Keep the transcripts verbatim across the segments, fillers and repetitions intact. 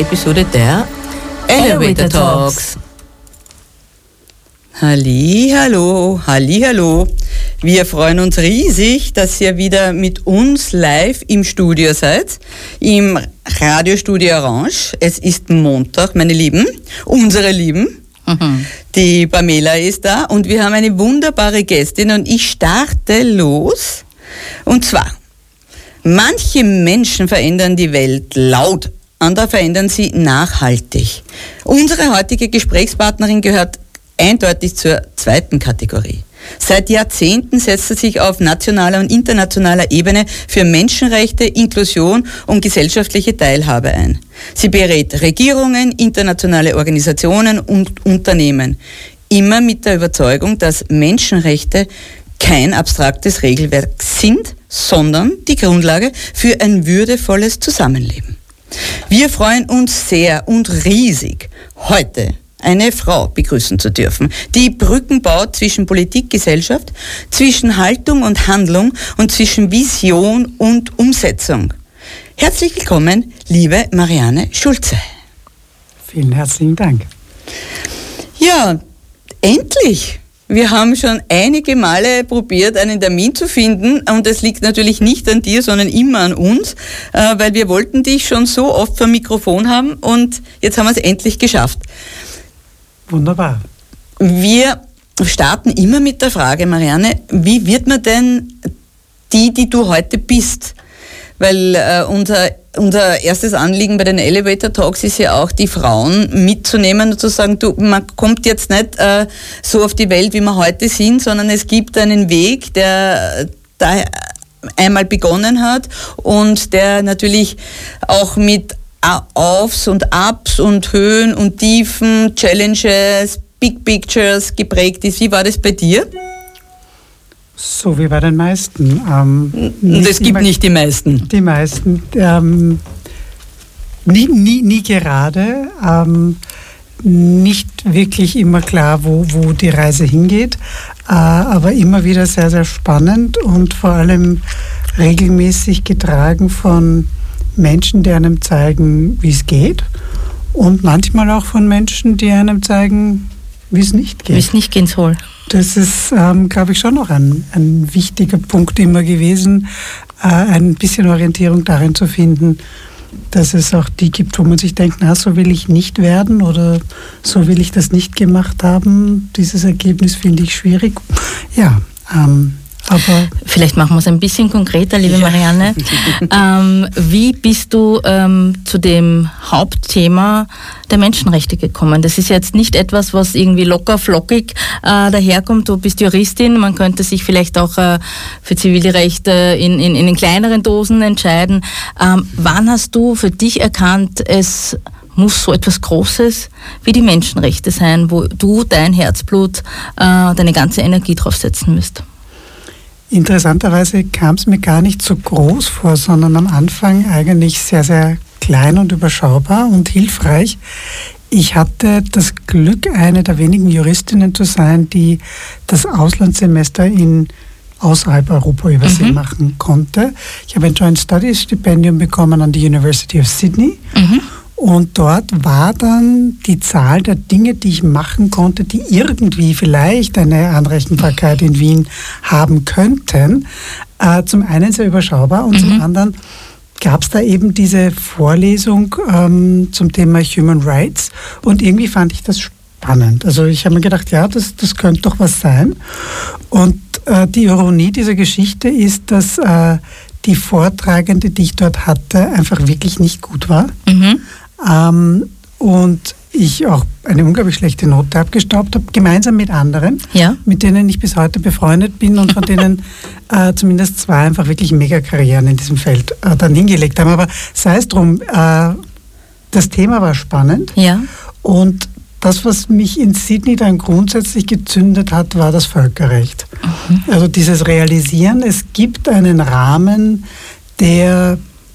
Episode der Elevator Talks. Halli, hallo, halli, hallo. Wir freuen uns riesig, dass ihr wieder mit uns live im Studio seid, im Radiostudio Orange. Es ist Montag, meine Lieben, unsere Lieben. Mhm. Die Pamela ist da und wir haben eine wunderbare Gästin und ich starte los. Und zwar, manche Menschen verändern die Welt laut, andere verändern sie nachhaltig. Unsere heutige Gesprächspartnerin gehört eindeutig zur zweiten Kategorie. Seit Jahrzehnten setzt sie sich auf nationaler und internationaler Ebene für Menschenrechte, Inklusion und gesellschaftliche Teilhabe ein. Sie berät Regierungen, internationale Organisationen und Unternehmen. Immer mit der Überzeugung, dass Menschenrechte kein abstraktes Regelwerk sind, sondern die Grundlage für ein würdevolles Zusammenleben. Wir freuen uns sehr und riesig, heute eine Frau begrüßen zu dürfen, die Brücken baut zwischen Politik, Gesellschaft, zwischen Haltung und Handlung und zwischen Vision und Umsetzung. Herzlich willkommen, liebe Marianne Schulze. Vielen herzlichen Dank. Ja, endlich! Wir haben schon einige Male probiert, einen Termin zu finden und es liegt natürlich nicht an dir, sondern immer an uns, weil wir wollten dich schon so oft vor dem Mikrofon haben und jetzt haben wir es endlich geschafft. Wunderbar. Wir starten immer mit der Frage, Marianne, wie wird man denn die, die du heute bist? Weil äh, unser, unser erstes Anliegen bei den Elevator Talks ist ja auch, die Frauen mitzunehmen und zu sagen, du, man kommt jetzt nicht äh, so auf die Welt, wie wir heute sind, sondern es gibt einen Weg, der da einmal begonnen hat und der natürlich auch mit Aufs und Ups und Höhen und Tiefen, Challenges, Big Pictures geprägt ist. Wie war das bei dir? So wie bei den meisten. Ähm, und es gibt nicht die meisten. Die meisten. Ähm, nie, nie, nie gerade. Ähm, nicht wirklich immer klar, wo, wo die Reise hingeht. Äh, aber immer wieder sehr, sehr spannend und vor allem regelmäßig getragen von Menschen, die einem zeigen, wie es geht und manchmal auch von Menschen, die einem zeigen, wie es nicht geht. Wie es nicht gehen soll. Das ist, ähm, glaube ich, schon noch ein, ein wichtiger Punkt immer gewesen, äh, ein bisschen Orientierung darin zu finden, dass es auch die gibt, wo man sich denkt, na, so will ich nicht werden oder so will ich das nicht gemacht haben. Dieses Ergebnis finde ich schwierig. Ja, ähm, aber vielleicht machen wir es ein bisschen konkreter, liebe Marianne. ähm, wie bist du ähm, zu dem Hauptthema der Menschenrechte gekommen? Das ist jetzt nicht etwas, was irgendwie locker, flockig äh, daherkommt. Du bist Juristin, man könnte sich vielleicht auch äh, für Zivilrechte in, in, in den kleineren Dosen entscheiden. Ähm, wann hast du für dich erkannt, es muss so etwas Großes wie die Menschenrechte sein, wo du dein Herzblut, äh, deine ganze Energie draufsetzen müsst? Interessanterweise kam es mir gar nicht so groß vor, sondern am Anfang eigentlich sehr, sehr klein und überschaubar und hilfreich. Ich hatte das Glück, eine der wenigen Juristinnen zu sein, die das Auslandssemester in außerhalb Europa übersee mhm. machen konnte. Ich habe ein Joint Studies Stipendium bekommen an der University of Sydney. Mhm. Und dort war dann die Zahl der Dinge, die ich machen konnte, die irgendwie vielleicht eine Anrechenbarkeit in Wien haben könnten, äh, zum einen sehr überschaubar und mhm. zum anderen gab es da eben diese Vorlesung ähm, zum Thema Human Rights und irgendwie fand ich das spannend. Also ich habe mir gedacht, ja, das, das könnte doch was sein. Und äh, die Ironie dieser Geschichte ist, dass äh, die Vortragende, die ich dort hatte, einfach wirklich nicht gut war. Mhm. Ähm, und ich auch eine unglaublich schlechte Note abgestaubt habe, gemeinsam mit anderen, ja. mit denen ich bis heute befreundet bin und von denen äh, zumindest zwei einfach wirklich Mega-Karrieren in diesem Feld äh, dann hingelegt haben. Aber sei es drum, äh, das Thema war spannend ja. und das, was mich in Sydney dann grundsätzlich gezündet hat, war das Völkerrecht. Mhm. Also dieses Realisieren, es gibt einen Rahmen, der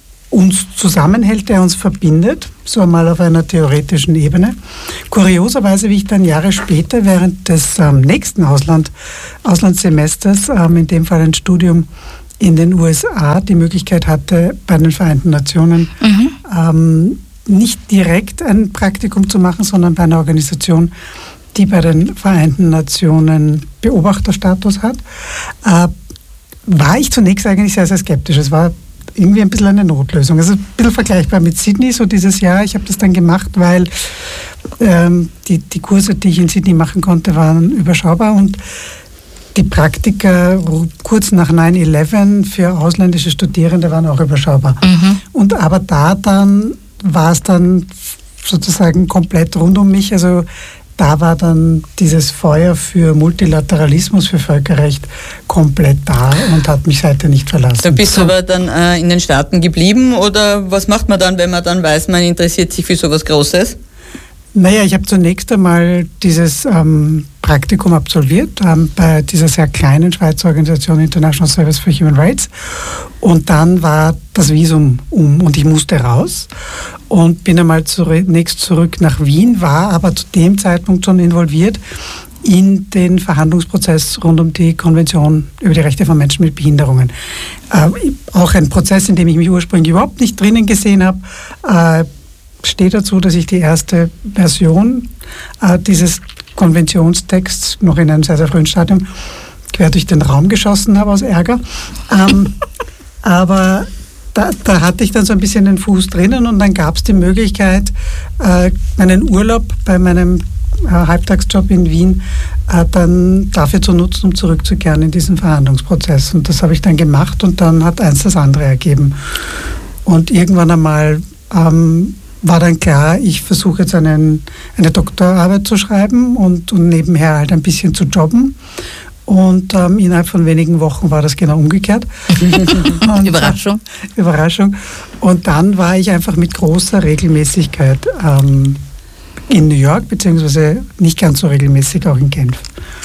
uns zusammenhält, der uns verbindet, so einmal auf einer theoretischen Ebene. Kurioserweise, wie ich dann Jahre später während des ähm, nächsten Ausland, Auslandssemesters, ähm, in dem Fall ein Studium in den U S A, die Möglichkeit hatte, bei den Vereinten Nationen mhm. ähm, nicht direkt ein Praktikum zu machen, sondern bei einer Organisation, die bei den Vereinten Nationen Beobachterstatus hat, äh, war ich zunächst eigentlich sehr, sehr skeptisch. Es war irgendwie ein bisschen eine Notlösung. Also ein bisschen vergleichbar mit Sydney, so dieses Jahr. Ich habe das dann gemacht, weil ähm, die, die Kurse, die ich in Sydney machen konnte, waren überschaubar und die Praktika kurz nach nine eleven für ausländische Studierende waren auch überschaubar. Mhm. Und aber da dann war es dann sozusagen komplett rund um mich. Also da war dann dieses Feuer für Multilateralismus, für Völkerrecht komplett da und hat mich seitdem nicht verlassen. Du bist aber dann äh, in den Staaten geblieben oder was macht man dann, wenn man dann weiß, man interessiert sich für sowas Großes? Naja, ich habe zunächst einmal dieses ähm, Praktikum absolviert ähm, bei dieser sehr kleinen Schweizer Organisation International Service for Human Rights und dann war das Visum um und ich musste raus und bin einmal zunächst zurück nach Wien, war aber zu dem Zeitpunkt schon involviert in den Verhandlungsprozess rund um die Konvention über die Rechte von Menschen mit Behinderungen. Äh, auch ein Prozess, in dem ich mich ursprünglich überhaupt nicht drinnen gesehen habe, äh, steht dazu, dass ich die erste Version äh, dieses Konventionstexts noch in einem sehr, sehr frühen Stadium quer durch den Raum geschossen habe aus Ärger. Ähm, aber da, da hatte ich dann so ein bisschen den Fuß drinnen und dann gab es die Möglichkeit, äh, meinen Urlaub bei meinem äh, Halbtagsjob in Wien äh, dann dafür zu nutzen, um zurückzukehren in diesen Verhandlungsprozess. Und das habe ich dann gemacht und dann hat eins das andere ergeben. Und irgendwann einmal ähm, war dann klar, ich versuche jetzt einen, eine Doktorarbeit zu schreiben und, und nebenher halt ein bisschen zu jobben. Und ähm, innerhalb von wenigen Wochen war das genau umgekehrt. und, Überraschung. Äh, Überraschung. Und dann war ich einfach mit großer Regelmäßigkeit ähm, in New York, beziehungsweise nicht ganz so regelmäßig auch in Genf.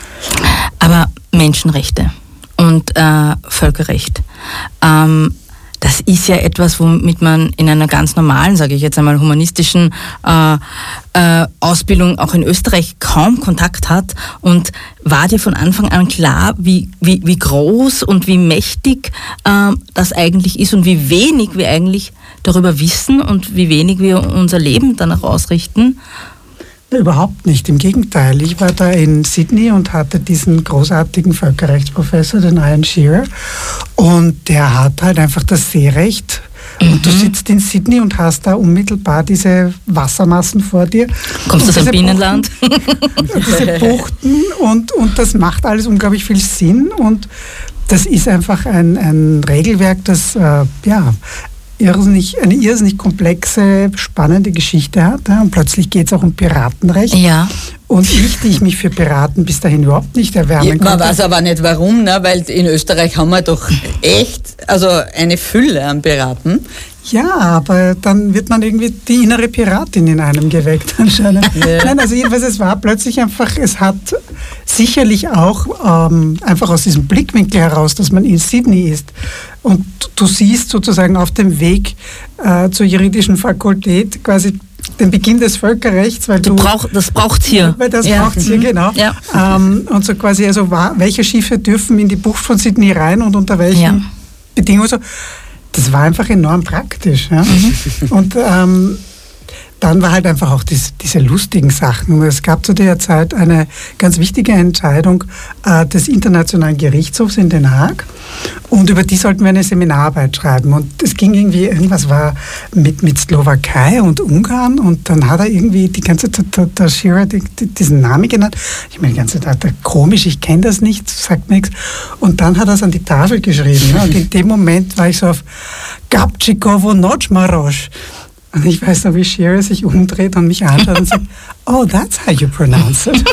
Aber Menschenrechte und äh, Völkerrecht, ähm, das ist ja etwas, womit man in einer ganz normalen, sage ich jetzt einmal, humanistischen äh, äh, Ausbildung auch in Österreich kaum Kontakt hat. Und war dir von Anfang an klar, wie, wie, wie groß und wie mächtig äh, das eigentlich ist und wie wenig wir eigentlich darüber wissen und wie wenig wir unser Leben danach ausrichten? Überhaupt nicht, im Gegenteil. Ich war da in Sydney und hatte diesen großartigen Völkerrechtsprofessor, den Ian Shearer, und der hat halt einfach das Seerecht. Mhm. Und du sitzt in Sydney und hast da unmittelbar diese Wassermassen vor dir. Kommst du aus dem Binnenland? Buchten, diese Buchten und, und das macht alles unglaublich viel Sinn und das ist einfach ein, ein Regelwerk, das äh, ja irrsinnig, eine irrsinnig komplexe, spannende Geschichte hat. Ja, und plötzlich geht es auch um Piratenrecht. Ja. Und ich, die ich mich für Piraten bis dahin überhaupt nicht erwärmen ja, konnte. Man weiß aber nicht warum, ne? Weil in Österreich haben wir doch echt also eine Fülle an Piraten. Ja, aber dann wird man irgendwie die innere Piratin in einem geweckt anscheinend. Ja. Nein, also jedenfalls, es war plötzlich einfach, es hat sicherlich auch ähm, einfach aus diesem Blickwinkel heraus, dass man in Sydney ist und du siehst sozusagen auf dem Weg äh, zur juridischen Fakultät quasi den Beginn des Völkerrechts, weil du... du brauch, das braucht's hier. Weil das ja. braucht's hier, genau. Ja. Ähm, und so quasi, also war, welche Schiffe dürfen in die Bucht von Sydney rein und unter welchen ja. Bedingungen so. Das war einfach enorm praktisch. Ja? Mhm. Und ähm, dann war halt einfach auch dies, diese lustigen Sachen. Es gab zu der Zeit eine ganz wichtige Entscheidung äh, des Internationalen Gerichtshofs in Den Haag. Und über die sollten wir eine Seminararbeit schreiben. Und es ging irgendwie, irgendwas war mit, mit Slowakei und Ungarn. Und dann hat er irgendwie die ganze Zeit, der, der Shearer, die, die, diesen Namen genannt. Ich meine, die ganze Zeit, komisch, ich kenne das nicht, sagt mir nichts. Und dann hat er es an die Tafel geschrieben. Ja. Und in dem Moment war ich so auf Gabčíkovo Nočmaroš. Und ich weiß noch, wie Shearer sich umdreht und mich anschaut und sagt, oh, that's how you pronounce it.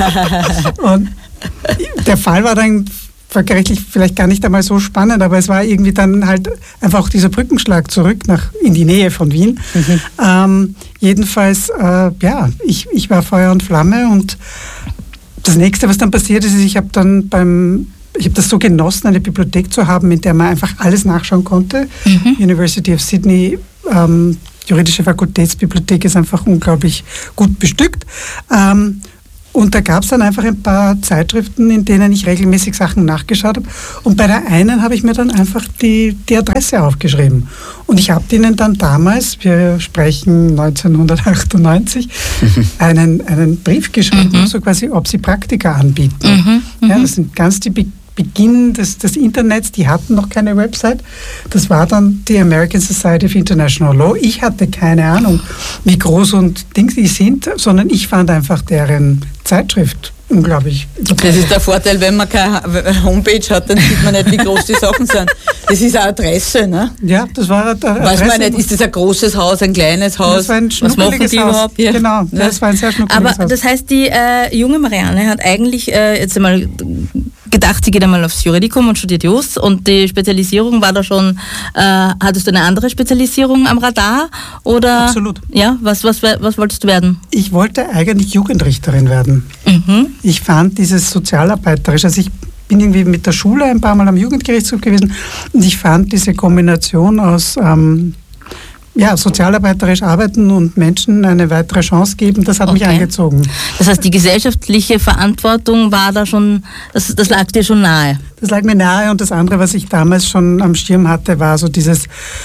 Und der Fall war dann völkerrechtlich vielleicht gar nicht einmal so spannend, aber es war irgendwie dann halt einfach auch dieser Brückenschlag zurück nach in die Nähe von Wien. Mhm. Ähm, jedenfalls, äh, ja, ich, ich war Feuer und Flamme und das Nächste, was dann passiert ist, ist, ich habe dann beim Ich habe das so genossen, eine Bibliothek zu haben, in der man einfach alles nachschauen konnte. Mhm. University of Sydney, ähm, juridische Fakultätsbibliothek ist einfach unglaublich gut bestückt. Ähm, Und da gab es dann einfach ein paar Zeitschriften, in denen ich regelmäßig Sachen nachgeschaut habe. Und bei der einen habe ich mir dann einfach die, die Adresse aufgeschrieben. Und ich habe denen dann damals, wir sprechen neunzehnhundertachtundneunzig, einen, einen Brief geschrieben, mhm. so quasi, ob sie Praktika anbieten. Mhm. Ja, das sind ganz die Be- Beginn des, des Internets, die hatten noch keine Website. Das war dann die American Society of International Law. Ich hatte keine Ahnung, wie groß und Dings die sind, sondern ich fand einfach deren Zeitschrift unglaublich. Das ist der Vorteil, wenn man keine Homepage hat, dann sieht man nicht, wie groß die Sachen sind. Das ist eine Adresse, ne? Ja, das war eine Adresse. Weiß man nicht, ist das ein großes Haus, ein kleines Haus? Das war ein schnuckeliges Haus. Überhaupt? Ja. Genau, ja. Das war ein sehr schnuckeliges Aber Haus. Aber das heißt, die äh, junge Marianne hat eigentlich äh, jetzt einmal gedacht, sie geht einmal aufs Juridikum und studiert Jus, und die Spezialisierung war da schon, äh, hattest du eine andere Spezialisierung am Radar? Oder? Absolut. Ja, was, was, was wolltest du werden? Ich wollte eigentlich Jugendrichterin werden. Mhm. Ich fand dieses sozialarbeiterisch, also ich bin irgendwie mit der Schule ein paar Mal am Jugendgerichtshof gewesen, und ich fand diese Kombination aus ähm, ja, sozialarbeiterisch arbeiten und Menschen eine weitere Chance geben, das hat Okay. mich angezogen. Das heißt, die gesellschaftliche Verantwortung war da schon, das, das lag dir schon nahe? Das lag mir nahe, und das andere, was ich damals schon am Schirm hatte, war so dieses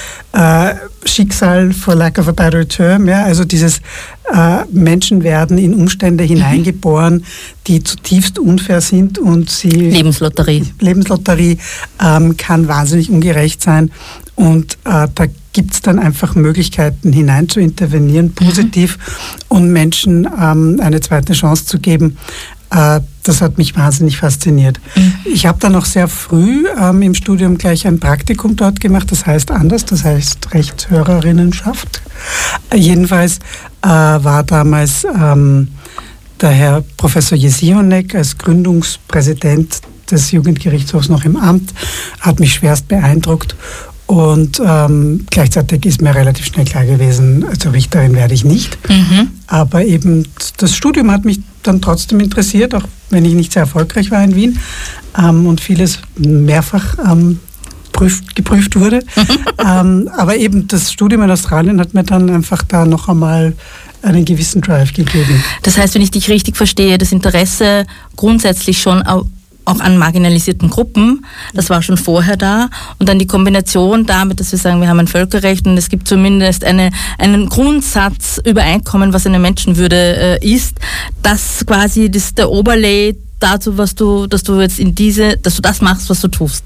äh, Schicksal, for lack of a better term, ja, also dieses äh, Menschen werden in Umstände hineingeboren, die zutiefst unfair sind, und sie... Lebenslotterie. Lebenslotterie ähm, kann wahnsinnig ungerecht sein, und äh, da gibt es dann einfach Möglichkeiten hinein zu intervenieren, positiv, mhm. und Menschen ähm, eine zweite Chance zu geben. Äh, das hat mich wahnsinnig fasziniert. Mhm. Ich habe dann auch sehr früh ähm, im Studium gleich ein Praktikum dort gemacht, das heißt anders, das heißt Rechtshörerinnenschaft. Äh, jedenfalls äh, war damals ähm, der Herr Professor Jesionek als Gründungspräsident des Jugendgerichtshofs noch im Amt, hat mich schwerst beeindruckt. Und ähm, gleichzeitig ist mir relativ schnell klar gewesen, also Richterin werde ich nicht. Mhm. Aber eben das Studium hat mich dann trotzdem interessiert, auch wenn ich nicht sehr erfolgreich war in Wien ähm, und vieles mehrfach ähm, prüft, geprüft wurde. Mhm. ähm, aber eben das Studium in Australien hat mir dann einfach da noch einmal einen gewissen Drive gegeben. Das heißt, wenn ich dich richtig verstehe, das Interesse grundsätzlich schon auch auch an marginalisierten Gruppen, das war schon vorher da, und dann die Kombination damit, dass wir sagen, wir haben ein Völkerrecht und es gibt zumindest eine, einen Grundsatzübereinkommen, was eine Menschenwürde äh, ist, das quasi das ist der Overlay dazu, was du, dass du jetzt in diese, dass du das machst, was du tust.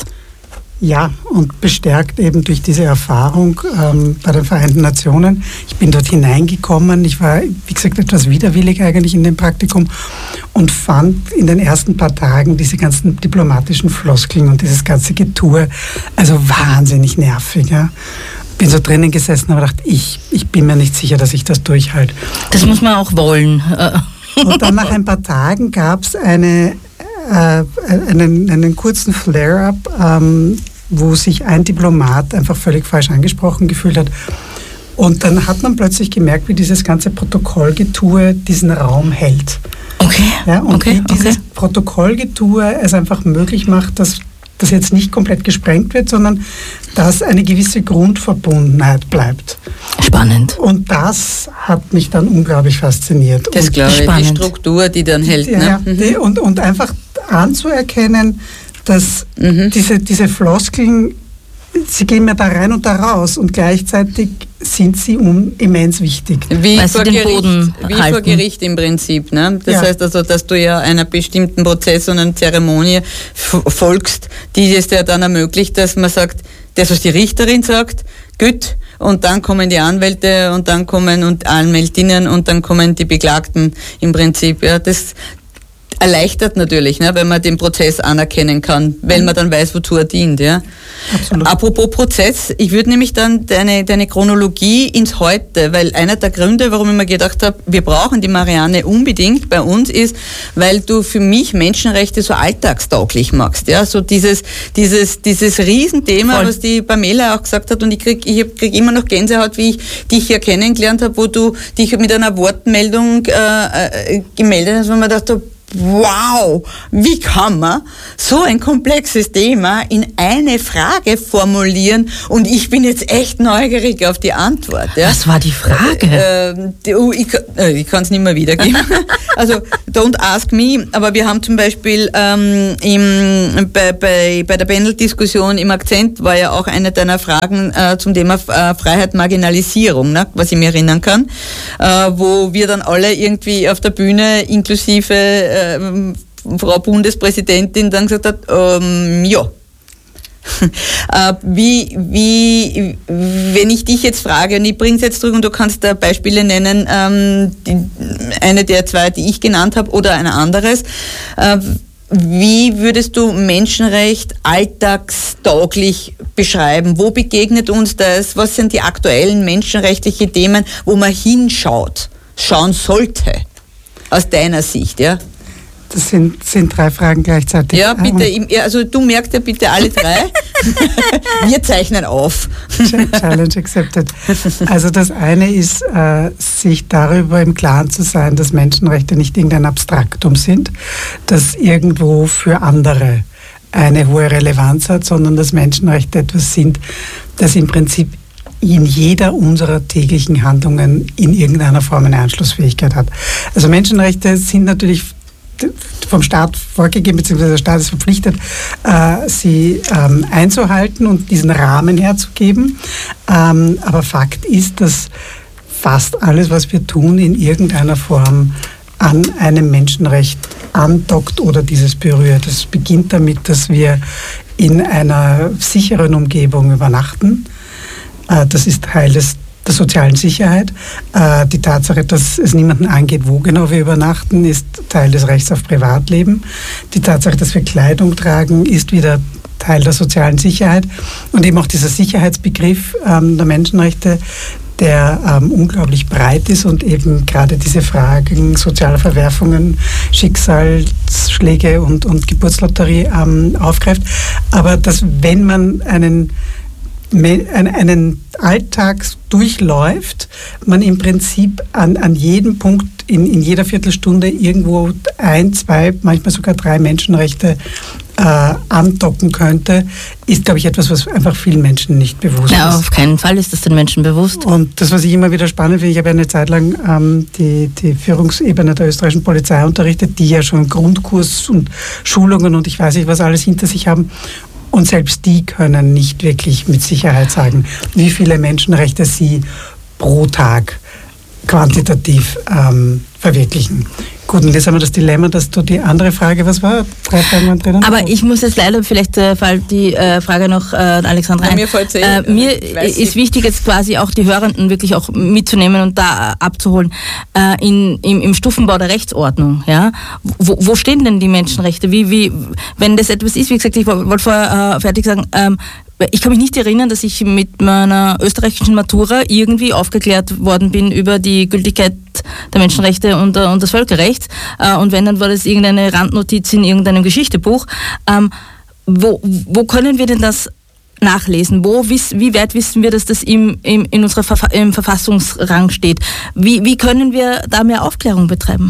Ja, und bestärkt eben durch diese Erfahrung ähm, bei den Vereinten Nationen. Ich bin dort hineingekommen. Ich war, wie gesagt, etwas widerwillig eigentlich in dem Praktikum und fand in den ersten paar Tagen diese ganzen diplomatischen Floskeln und dieses ganze Getue also wahnsinnig nervig. Ja. Bin so drinnen gesessen und habe gedacht, ich, ich bin mir nicht sicher, dass ich das durchhalte. Das muss man auch wollen. Und dann nach ein paar Tagen gab es eine Äh, einen, einen kurzen Flare-up, ähm, wo sich ein Diplomat einfach völlig falsch angesprochen gefühlt hat. Und dann hat man plötzlich gemerkt, wie dieses ganze Protokollgetue diesen Raum hält. Okay. Ja, und okay, wie dieses okay. Protokollgetue es einfach möglich macht, dass das jetzt nicht komplett gesprengt wird, sondern dass eine gewisse Grundverbundenheit bleibt. Spannend. Und das hat mich dann unglaublich fasziniert. Das glaube ich, spannend. die Struktur, die dann hält. Ja, ne? ja, mhm. die, und, und einfach anzuerkennen, dass Mhm. diese, diese Floskeln, sie gehen mir da rein und da raus, und gleichzeitig sind sie um, immens wichtig. Wie, Weil vor sie den Gericht, Boden wie halten. vor Gericht im Prinzip. Ne? Das Ja. heißt also, dass du ja einer bestimmten Prozess und einer Zeremonie f- folgst, die es dir dann ermöglicht, dass man sagt, das, was die Richterin sagt, gut, und dann kommen die Anwälte und dann kommen und Anwältinnen und dann kommen die Beklagten im Prinzip. Ja, das erleichtert natürlich, ne, wenn man den Prozess anerkennen kann, weil man dann weiß, wozu er dient. Ja. Absolut. Apropos Prozess, ich würde nämlich dann deine, deine Chronologie ins Heute, weil einer der Gründe, warum ich mir gedacht habe, wir brauchen die Marianne unbedingt bei uns, ist, weil du für mich Menschenrechte so alltagstauglich machst. Ja, so dieses, dieses, dieses Riesenthema, Voll. was die Pamela auch gesagt hat, und ich krieg, ich krieg immer noch Gänsehaut, wie ich dich hier kennengelernt habe, wo du dich mit einer Wortmeldung äh, äh, gemeldet hast, wo man dachte, wow, wie kann man so ein komplexes Thema in eine Frage formulieren? Und ich bin jetzt echt neugierig auf die Antwort. Ja? Was war die Frage? Äh, die, oh, ich äh, ich kann es nicht mehr wiedergeben. Also, don't ask me. Aber wir haben zum Beispiel ähm, im, bei, bei, bei der Panel-Diskussion im Akzent war ja auch eine deiner Fragen äh, zum Thema äh, Freiheit, Marginalisierung, ne? Was ich mir erinnern kann, äh, wo wir dann alle irgendwie auf der Bühne inklusive äh, Frau Bundespräsidentin dann gesagt hat, ähm, ja. äh, wie, wie, wenn ich dich jetzt frage, und ich bringe es jetzt zurück und du kannst da Beispiele nennen, ähm, die, eine der zwei, die ich genannt habe, oder ein anderes, äh, wie würdest du Menschenrecht alltagstauglich beschreiben? Wo begegnet uns das? Was sind die aktuellen menschenrechtlichen Themen, wo man hinschaut, schauen sollte, aus deiner Sicht, ja? Das sind, sind drei Fragen gleichzeitig. Ja, bitte. Also du merkst ja bitte alle drei. Wir zeichnen auf. Challenge accepted. Also das eine ist, äh, sich darüber im Klaren zu sein, dass Menschenrechte nicht irgendein Abstraktum sind, das irgendwo für andere eine hohe Relevanz hat, sondern dass Menschenrechte etwas sind, das im Prinzip in jeder unserer täglichen Handlungen in irgendeiner Form eine Anschlussfähigkeit hat. Also Menschenrechte sind natürlich vom Staat vorgegeben, beziehungsweise der Staat ist verpflichtet, äh, sie ähm, einzuhalten und diesen Rahmen herzugeben. Ähm, aber Fakt ist, dass fast alles, was wir tun, in irgendeiner Form an einem Menschenrecht andockt oder dieses berührt. Es beginnt damit, dass wir in einer sicheren Umgebung übernachten. Äh, das ist Teil des der sozialen Sicherheit. Äh, die Tatsache, dass es niemanden angeht, wo genau wir übernachten, ist Teil des Rechts auf Privatleben. Die Tatsache, dass wir Kleidung tragen, ist wieder Teil der sozialen Sicherheit. Und eben auch dieser Sicherheitsbegriff ähm, der Menschenrechte, der ähm, unglaublich breit ist und eben gerade diese Fragen sozialer Verwerfungen, Schicksalsschläge und, und Geburtslotterie ähm, aufgreift. Aber dass, wenn man einen einen Alltag durchläuft, man im Prinzip an, an jedem Punkt, in, in jeder Viertelstunde irgendwo ein, zwei, manchmal sogar drei Menschenrechte äh, andocken könnte, ist, glaube ich, etwas, was einfach vielen Menschen nicht bewusst ja, ist. Auf keinen Fall ist das den Menschen bewusst. Und das, was ich immer wieder spannend finde, ich habe ja eine Zeit lang ähm, die, die Führungsebene der österreichischen Polizei unterrichtet, die ja schon Grundkurs und Schulungen und ich weiß nicht, was alles hinter sich haben. Und selbst die können nicht wirklich mit Sicherheit sagen, wie viele Menschenrechte sie pro Tag quantitativ ähm, verwirklichen. Gut, und jetzt haben wir das Dilemma, dass du die andere Frage, was war? Drei Fragen waren drinnen. Aber ich muss jetzt leider, vielleicht äh, fällt die äh, Frage noch äh, Alexandra ein. Mir, äh, äh, mir ist wichtig, jetzt quasi auch die Hörenden wirklich auch mitzunehmen und da äh, abzuholen. Äh, in, im, Im Stufenbau der Rechtsordnung, ja, wo, wo stehen denn die Menschenrechte? Wie, wie, wenn das etwas ist, wie gesagt, ich wollte vorher äh, fertig sagen, ähm, ich kann mich nicht erinnern, dass ich mit meiner österreichischen Matura irgendwie aufgeklärt worden bin über die Gültigkeit der Menschenrechte und, und des Völkerrechts. Und wenn, dann war das irgendeine Randnotiz in irgendeinem Geschichtebuch. Ähm, wo, wo können wir denn das nachlesen? Wo, wie weit wissen wir, dass das im, im, in unserer Verfa- im Verfassungsrang steht? Wie, wie können wir da mehr Aufklärung betreiben?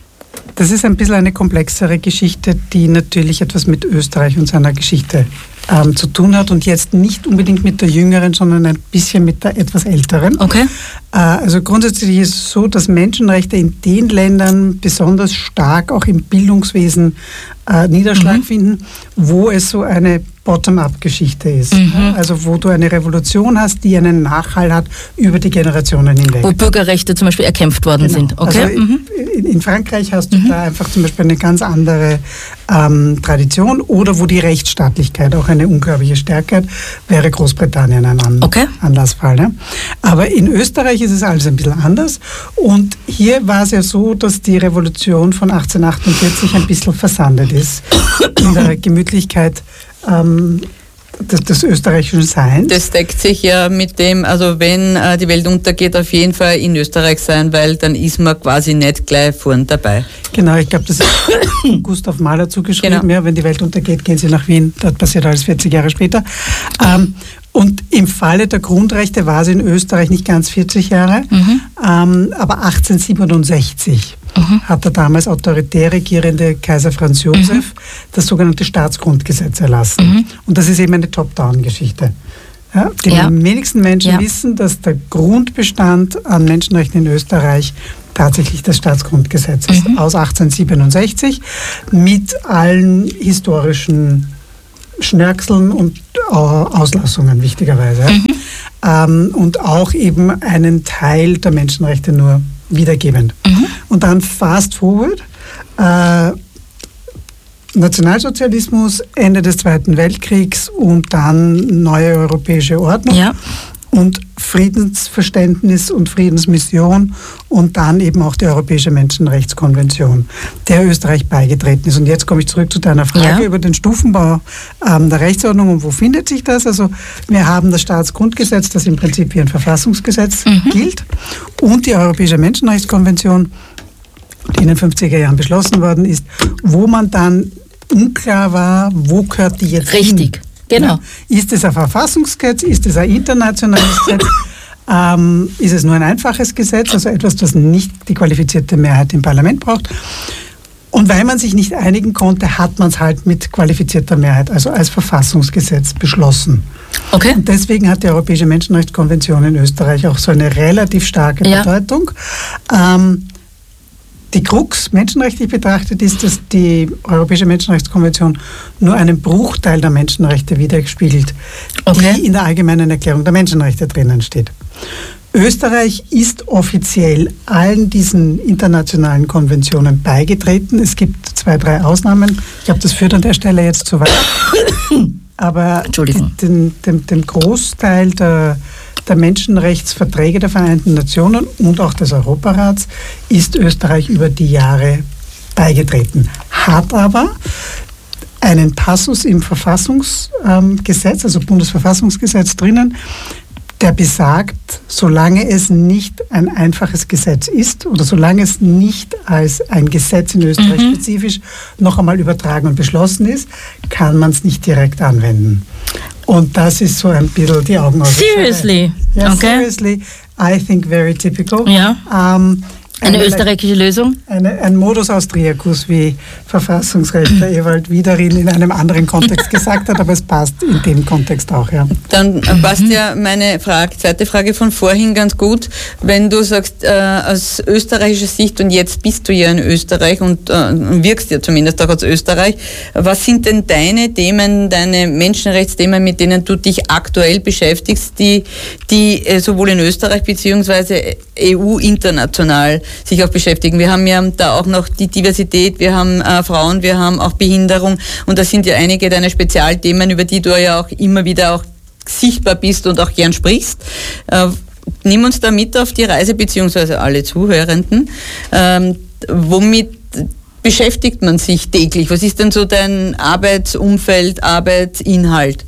Das ist ein bisschen eine komplexere Geschichte, die natürlich etwas mit Österreich und seiner Geschichte ähm, zu tun hat und jetzt nicht unbedingt mit der jüngeren, sondern ein bisschen mit der etwas älteren. Okay. Äh, also grundsätzlich ist es so, dass Menschenrechte in den Ländern besonders stark auch im Bildungswesen äh, Niederschlag mhm. finden, wo es so eine Bottom-up-Geschichte ist. Mhm. Also wo du eine Revolution hast, die einen Nachhall hat über die Generationen hinweg. Wo Bürgerrechte zum Beispiel erkämpft worden genau. sind. Okay. Also mhm. in, in Frankreich hast du mhm. da einfach zum Beispiel eine ganz andere ähm, Tradition oder wo die Rechtsstaatlichkeit auch eine unglaubliche Stärke hat, wäre Großbritannien ein An- okay. Anlassfall. Ne? Aber in Österreich ist es alles ein bisschen anders und hier war es ja so, dass die Revolution von achtzehnhundertachtundvierzig ein bisschen versandet ist in der Gemütlichkeit ähm, des, des österreichischen Seins. Das deckt sich ja mit dem, also wenn äh, die Welt untergeht, auf jeden Fall in Österreich sein, weil dann ist man quasi nicht gleich vorn dabei. Genau, ich glaube, das ist Gustav Mahler zugeschrieben. Genau. Ja, wenn die Welt untergeht, gehen Sie nach Wien. Das passiert alles vierzig Jahre später. Ähm, und im Falle der Grundrechte war es in Österreich nicht ganz vierzig Jahre, mhm. ähm, aber achtzehnhundertsiebenundsechzig. mhm. hat der damals autoritär regierende Kaiser Franz Josef mhm. das sogenannte Staatsgrundgesetz erlassen. Mhm. Und das ist eben eine Top-Down-Geschichte. Ja, die ja. wenigsten Menschen ja. wissen, dass der Grundbestand an Menschenrechten in Österreich tatsächlich das Staatsgrundgesetz ist, mhm. aus achtzehnhundertsiebenundsechzig, mit allen historischen Schnörkeln und äh, Auslassungen, wichtigerweise. Mhm. Ähm, und auch eben einen Teil der Menschenrechte nur wiedergebend. Mhm. Und dann fast forward, äh, Nationalsozialismus, Ende des Zweiten Weltkriegs und dann neue europäische Ordnung. Ja. Und Friedensverständnis und Friedensmission und dann eben auch die Europäische Menschenrechtskonvention, der Österreich beigetreten ist. Und jetzt komme ich zurück zu deiner Frage ja. über den Stufenbau ähm, der Rechtsordnung und wo findet sich das? Also wir haben das Staatsgrundgesetz, das im Prinzip wie ein Verfassungsgesetz mhm. gilt, und die Europäische Menschenrechtskonvention, die in den fünfziger Jahren beschlossen worden ist, wo man dann unklar war, wo gehört die jetzt Richtig. hin? Genau. Ist es ein Verfassungsgesetz? Ist es ein internationales Gesetz? Ähm, ist es nur ein einfaches Gesetz, also etwas, das nicht die qualifizierte Mehrheit im Parlament braucht? Und weil man sich nicht einigen konnte, hat man es halt mit qualifizierter Mehrheit, also als Verfassungsgesetz beschlossen. Okay. Und deswegen hat die Europäische Menschenrechtskonvention in Österreich auch so eine relativ starke ja. Bedeutung. Ähm, Die Krux, menschenrechtlich betrachtet, ist, dass die Europäische Menschenrechtskonvention nur einen Bruchteil der Menschenrechte widerspiegelt, okay. die in der Allgemeinen Erklärung der Menschenrechte drinnen steht. Österreich ist offiziell allen diesen internationalen Konventionen beigetreten. Es gibt zwei, drei Ausnahmen. Ich glaube, das führt an der Stelle jetzt zu weit. Aber den, den, den Großteil der der Menschenrechtsverträge der Vereinten Nationen und auch des Europarats ist Österreich über die Jahre beigetreten. Hat aber einen Passus im Verfassungsgesetz, also Bundesverfassungsgesetz drinnen, der besagt, solange es nicht ein einfaches Gesetz ist oder solange es nicht als ein Gesetz in Österreich mhm. spezifisch noch einmal übertragen und beschlossen ist, kann man es nicht direkt anwenden. Und das ist so ein bisschen die Augen aus. Seriously? Ja, okay. Seriously. I think very typical. Ja. Um, eine, eine österreichische Lösung? Eine, ein Modus Austriacus, wie Verfassungsrechtler Ewald Wiederin in einem anderen Kontext gesagt hat, aber es passt in dem Kontext auch, ja. Dann passt ja meine Frage, zweite Frage von vorhin ganz gut, wenn du sagst, äh, aus österreichischer Sicht, und jetzt bist du ja in Österreich und äh, wirkst ja zumindest auch aus Österreich, was sind denn deine Themen, deine Menschenrechtsthemen, mit denen du dich aktuell beschäftigst, die, die äh, sowohl in Österreich bzw. E U international sich auch beschäftigen? Wir haben ja da auch noch die Diversität, wir haben äh, Frauen, wir haben auch Behinderung, und das sind ja einige deiner Spezialthemen, über die du ja auch immer wieder auch sichtbar bist und auch gern sprichst. Äh, nimm uns da mit auf die Reise, beziehungsweise alle Zuhörenden. Ähm, womit beschäftigt man sich täglich? Was ist denn so dein Arbeitsumfeld, Arbeitsinhalt?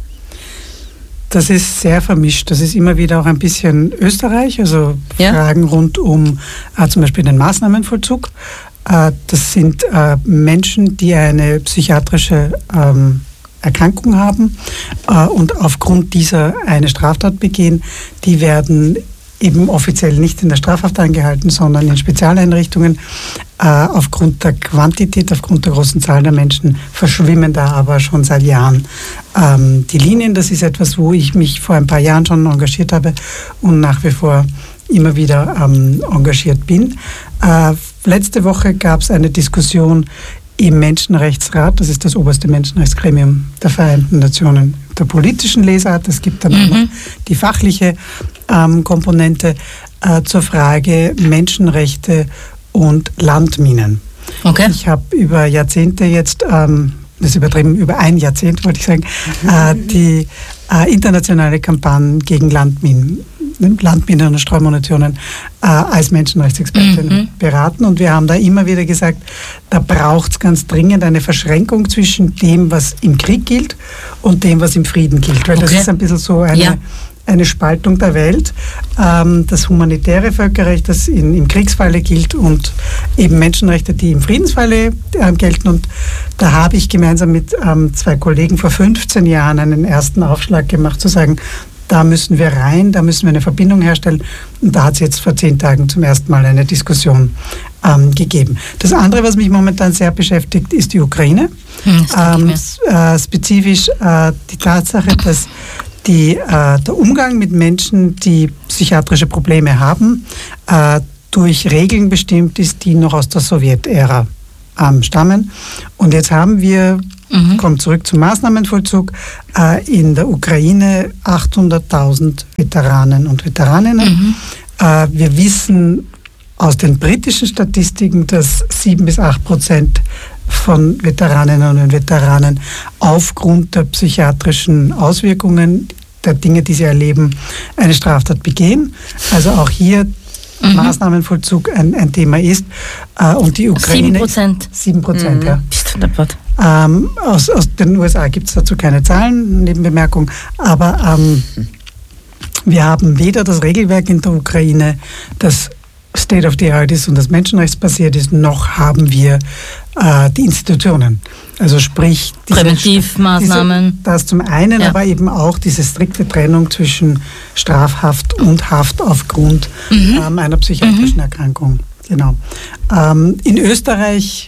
Das ist sehr vermischt. Das ist immer wieder auch ein bisschen Österreich, also ja. Fragen rund um äh, zum Beispiel den Maßnahmenvollzug. Äh, das sind äh, Menschen, die eine psychiatrische ähm, Erkrankung haben äh, und aufgrund dieser eine Straftat begehen. Die werden eben offiziell nicht in der Strafhaft angehalten, sondern in Spezialeinrichtungen. Äh, aufgrund der Quantität, aufgrund der großen Zahl der Menschen verschwimmen da aber schon seit Jahren ähm, die Linien. Das ist etwas, wo ich mich vor ein paar Jahren schon engagiert habe und nach wie vor immer wieder ähm, engagiert bin. Äh, letzte Woche gab es eine Diskussion im Menschenrechtsrat, das ist das oberste Menschenrechtsgremium der Vereinten Nationen, der politischen Lesart. Es gibt dann mhm. auch noch die fachliche ähm, Komponente äh, zur Frage Menschenrechte und Landminen. Okay. Ich habe über Jahrzehnte jetzt, ähm, das ist übertrieben, über ein Jahrzehnt wollte ich sagen, mhm. äh, die äh, internationale Kampagne gegen Landminen, Landminen und Streumunitionen äh, als Menschenrechtsexpertin mhm. beraten, und wir haben da immer wieder gesagt, da braucht es ganz dringend eine Verschränkung zwischen dem, was im Krieg gilt, und dem, was im Frieden gilt, weil okay. das ist ein bisschen so eine, ja. eine Spaltung der Welt. Ähm, das humanitäre Völkerrecht, das in, im Kriegsfalle gilt, und eben Menschenrechte, die im Friedensfalle äh, gelten, und da habe ich gemeinsam mit ähm, zwei Kollegen vor fünfzehn Jahren einen ersten Aufschlag gemacht, zu sagen, da müssen wir rein, da müssen wir eine Verbindung herstellen. Und da hat es jetzt vor zehn Tagen zum ersten Mal eine Diskussion ähm, gegeben. Das andere, was mich momentan sehr beschäftigt, ist die Ukraine. Hm, ähm, äh, spezifisch äh, die Tatsache, dass die, äh, der Umgang mit Menschen, die psychiatrische Probleme haben, äh, durch Regeln bestimmt ist, die noch aus der Sowjetära ähm, stammen. Und jetzt haben wir, mhm. kommt zurück zum Maßnahmenvollzug, äh, in der Ukraine achthunderttausend Veteranen und Veteraninnen. Mhm. Äh, wir wissen aus den britischen Statistiken, dass sieben bis acht Prozent von Veteraninnen und Veteranen aufgrund der psychiatrischen Auswirkungen der Dinge, die sie erleben, eine Straftat begehen. Also auch hier mhm. Maßnahmenvollzug ein, ein Thema ist. Äh, und die Ukraine... Sieben Prozent. Sieben Prozent, mhm. ja. Bist du deppert. Ähm, aus, aus den U S A gibt es dazu keine Zahlen, Nebenbemerkung, aber ähm, wir haben weder das Regelwerk in der Ukraine, das State of the Art ist und das menschenrechtsbasiert ist, noch haben wir äh, die Institutionen. Also sprich... Diese, Präventivmaßnahmen. Diese, das zum einen, ja. aber eben auch diese strikte Trennung zwischen Strafhaft und Haft aufgrund mhm. ähm, einer psychiatrischen mhm. Erkrankung. Genau. Ähm, in Österreich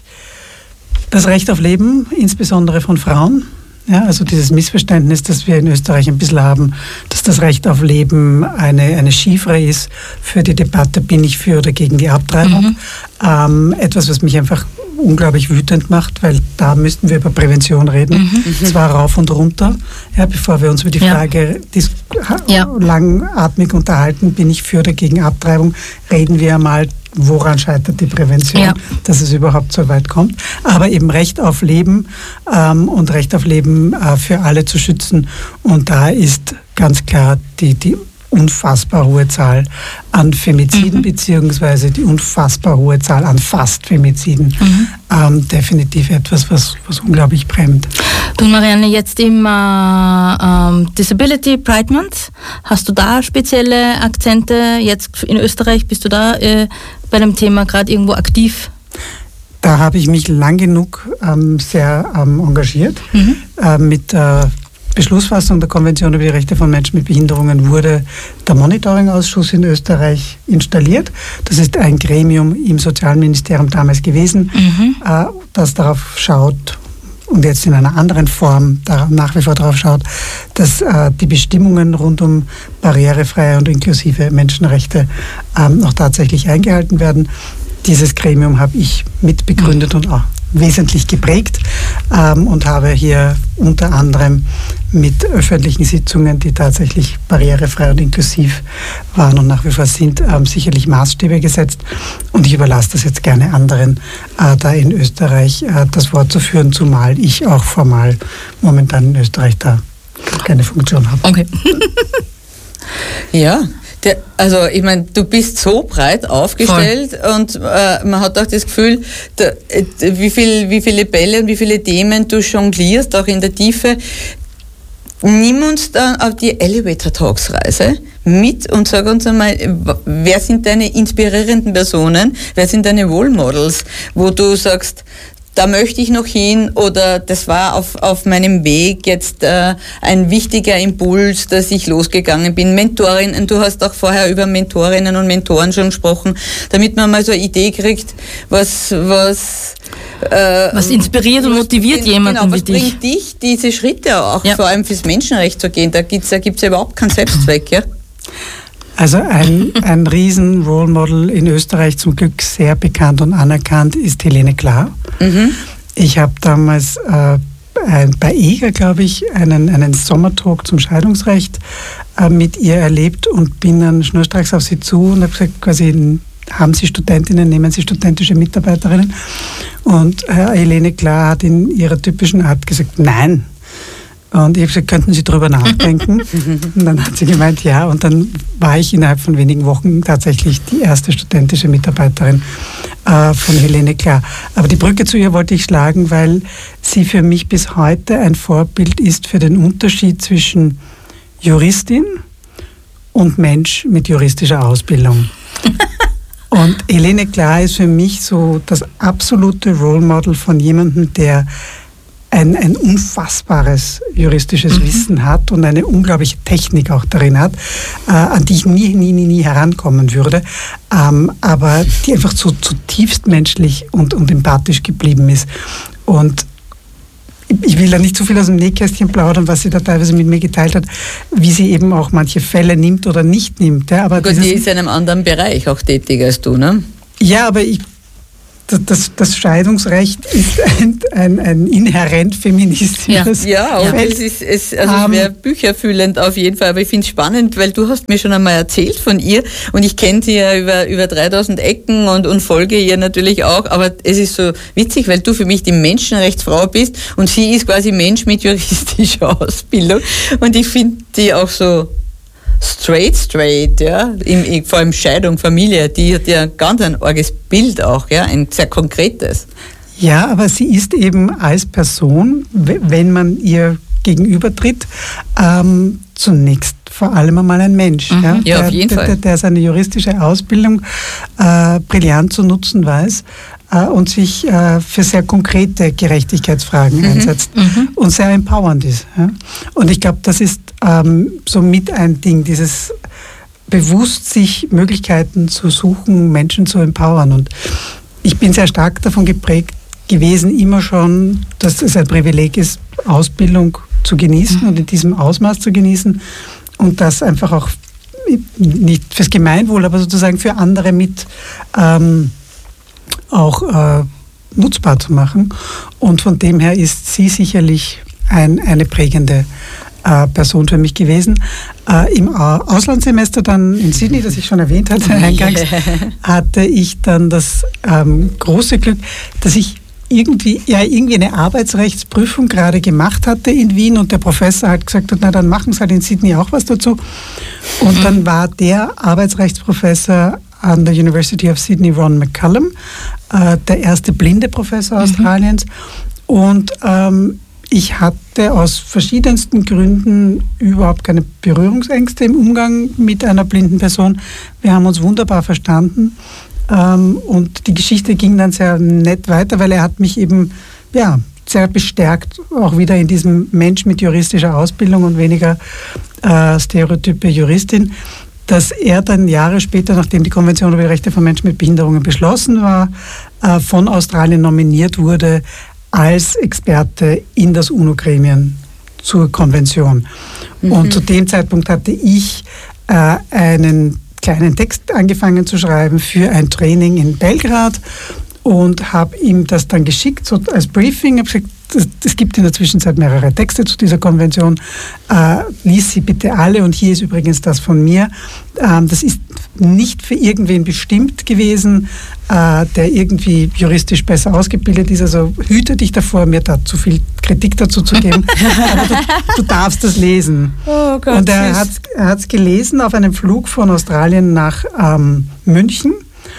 das Recht auf Leben, insbesondere von Frauen. Ja, also dieses Missverständnis, das wir in Österreich ein bisschen haben, dass das Recht auf Leben eine, eine Chiffre ist für die Debatte, bin ich für oder gegen die Abtreibung. Mhm. Ähm, etwas, was mich einfach unglaublich wütend macht, weil da müssten wir über Prävention reden. Mhm. Zwar rauf und runter, ja, bevor wir uns über die Frage ja. Ja. langatmig unterhalten, bin ich für oder gegen Abtreibung, reden wir einmal, woran scheitert die Prävention, ja. dass es überhaupt so weit kommt. Aber eben Recht auf Leben ähm, und Recht auf Leben äh, für alle zu schützen. Und da ist ganz klar die, die unfassbar hohe Zahl an Femiziden, mhm. beziehungsweise die unfassbar hohe Zahl an Fast-Femiziden. Mhm. Ähm, definitiv etwas, was, was unglaublich brennt. Du, Marianne, jetzt im äh, ähm, Disability Pride Month, hast du da spezielle Akzente? Jetzt in Österreich, bist du da äh, bei dem Thema gerade irgendwo aktiv? Da habe ich mich lang genug ähm, sehr ähm, engagiert. Mhm. Äh, mit äh, Beschlussfassung der Konvention über die Rechte von Menschen mit Behinderungen wurde der Monitoring-Ausschuss in Österreich installiert. Das ist ein Gremium im Sozialministerium damals gewesen, mhm. äh, das darauf schaut und jetzt in einer anderen Form nach wie vor darauf schaut, dass äh, die Bestimmungen rund um barrierefreie und inklusive Menschenrechte ähm, auch tatsächlich eingehalten werden. Dieses Gremium habe ich mitbegründet mhm. und auch wesentlich geprägt ähm, und habe hier unter anderem mit öffentlichen Sitzungen, die tatsächlich barrierefrei und inklusiv waren und nach wie vor sind, ähm, sicherlich Maßstäbe gesetzt. Und ich überlasse das jetzt gerne anderen, äh, da in Österreich äh, das Wort zu führen, zumal ich auch formal momentan in Österreich da keine Funktion habe. Okay. Ja. Der, also ich meine, du bist so breit aufgestellt Voll. und äh, man hat auch das Gefühl, da, wie, viel, wie viele Bälle und wie viele Themen du jonglierst, auch in der Tiefe. Nimm uns dann auf die Elevator Talks Reise mit und sag uns einmal, wer sind deine inspirierenden Personen, wer sind deine Role Models, wo du sagst, da möchte ich noch hin oder das war auf, auf meinem Weg jetzt äh, ein wichtiger Impuls, dass ich losgegangen bin. Mentorinnen, du hast auch vorher über Mentorinnen und Mentoren schon gesprochen, damit man mal so eine Idee kriegt, was... was Äh, was inspiriert und motiviert was, jemanden genau, wie was dich? bringt dich diese Schritte auch, ja. vor allem fürs Menschenrecht zu gehen? Da gibt es da gibt's ja überhaupt keinen Selbstzweck, ja? Also ein, ein riesen Role Model in Österreich, zum Glück sehr bekannt und anerkannt, ist Helene Klar. Mhm. Ich habe damals äh, ein, bei EGA, glaube ich, einen, einen Sommertalk zum Scheidungsrecht äh, mit ihr erlebt und bin dann schnurstracks auf sie zu und habe gesagt, quasi, haben Sie Studentinnen, nehmen Sie studentische Mitarbeiterinnen? Und äh, Helene Klar hat in ihrer typischen Art gesagt, nein. Und ich habe gesagt, könnten Sie drüber nachdenken? Und dann hat sie gemeint, ja. Und dann war ich innerhalb von wenigen Wochen tatsächlich die erste studentische Mitarbeiterin äh, von Helene Klar. Aber die Brücke zu ihr wollte ich schlagen, weil sie für mich bis heute ein Vorbild ist für den Unterschied zwischen Juristin und Mensch mit juristischer Ausbildung. Und Helene Klar ist für mich so das absolute Role Model von jemandem, der ein, ein unfassbares juristisches mhm. Wissen hat und eine unglaubliche Technik auch darin hat, äh, an die ich nie, nie, nie, nie herankommen würde, ähm, aber die einfach so zutiefst menschlich und, und empathisch geblieben ist. Und ich will da nicht zu viel aus dem Nähkästchen plaudern, was sie da teilweise mit mir geteilt hat, wie sie eben auch manche Fälle nimmt oder nicht nimmt. Ja, aber Gut, die ist in einem anderen Bereich auch tätig als du, ne? Ja, aber ich Das, das Scheidungsrecht ist ein, ein, ein inhärent feministisches Ja, ja, und es ist, es, also um, es wäre bücherfüllend auf jeden Fall, aber ich finde es spannend, weil du hast mir schon einmal erzählt von ihr und ich kenne sie ja über, über dreitausend Ecken und, und folge ihr natürlich auch, aber es ist so witzig, weil du für mich die Menschenrechtsfrau bist und sie ist quasi Mensch mit juristischer Ausbildung und ich finde die auch so straight, straight, ja, Im, vor allem Scheidung, Familie, die hat ja ganz ein arges Bild auch, ja, ein sehr konkretes. Ja, aber sie ist eben als Person, wenn man ihr gegenübertritt, ähm, zunächst vor allem einmal ein Mensch. Mhm. Ja, der, auf jeden der, Fall. Der, der seine juristische Ausbildung äh, brillant zu nutzen weiß äh, und sich äh, für sehr konkrete Gerechtigkeitsfragen mhm. einsetzt mhm. und sehr empowernd ist. Ja? Und ich glaube, das ist ähm, so mit ein Ding, dieses bewusst sich Möglichkeiten zu suchen, Menschen zu empowern. Und ich bin sehr stark davon geprägt gewesen, immer schon, dass es ein Privileg ist, Ausbildung zu genießen mhm. und in diesem Ausmaß zu genießen und das einfach auch nicht fürs Gemeinwohl, aber sozusagen für andere mit ähm, auch äh, nutzbar zu machen. Und von dem her ist sie sicherlich ein, eine prägende äh, Person für mich gewesen. Äh, Im Auslandssemester dann in Sydney, das ich schon erwähnt hatte, eingangs, hatte ich dann das ähm, große Glück, dass ich irgendwie, ja, irgendwie eine Arbeitsrechtsprüfung gerade gemacht hatte in Wien und der Professor hat gesagt hat, na dann machen Sie halt in Sydney auch was dazu. Und dann war der Arbeitsrechtsprofessor an der University of Sydney, Ron McCallum, äh, der erste blinde Professor Australiens. Und ähm, ich hatte aus verschiedensten Gründen überhaupt keine Berührungsängste im Umgang mit einer blinden Person. Wir haben uns wunderbar verstanden. Ähm, und die Geschichte ging dann sehr nett weiter, weil er hat mich eben ja, sehr bestärkt, auch wieder in diesem Mensch mit juristischer Ausbildung und weniger äh, stereotype Juristin, dass er dann Jahre später, nachdem die Konvention über die Rechte von Menschen mit Behinderungen beschlossen war, äh, von Australien nominiert wurde als Experte in das UNO-Gremien zur Konvention. Mhm. Und zu dem Zeitpunkt hatte ich äh, einen kleinen Text angefangen zu schreiben für ein Training in Belgrad und habe ihm das dann geschickt, so als Briefing. Ich habe gesagt, es gibt in der Zwischenzeit mehrere Texte zu dieser Konvention. Äh, lies sie bitte alle und hier ist übrigens das von mir. Ähm, das ist nicht für irgendwen bestimmt gewesen, äh, der irgendwie juristisch besser ausgebildet ist. Also hüte dich davor, mir da zu viel Kritik dazu zu geben. Aber du, du darfst das lesen. Oh Gott, und er hat es gelesen auf einem Flug von Australien nach ähm, München.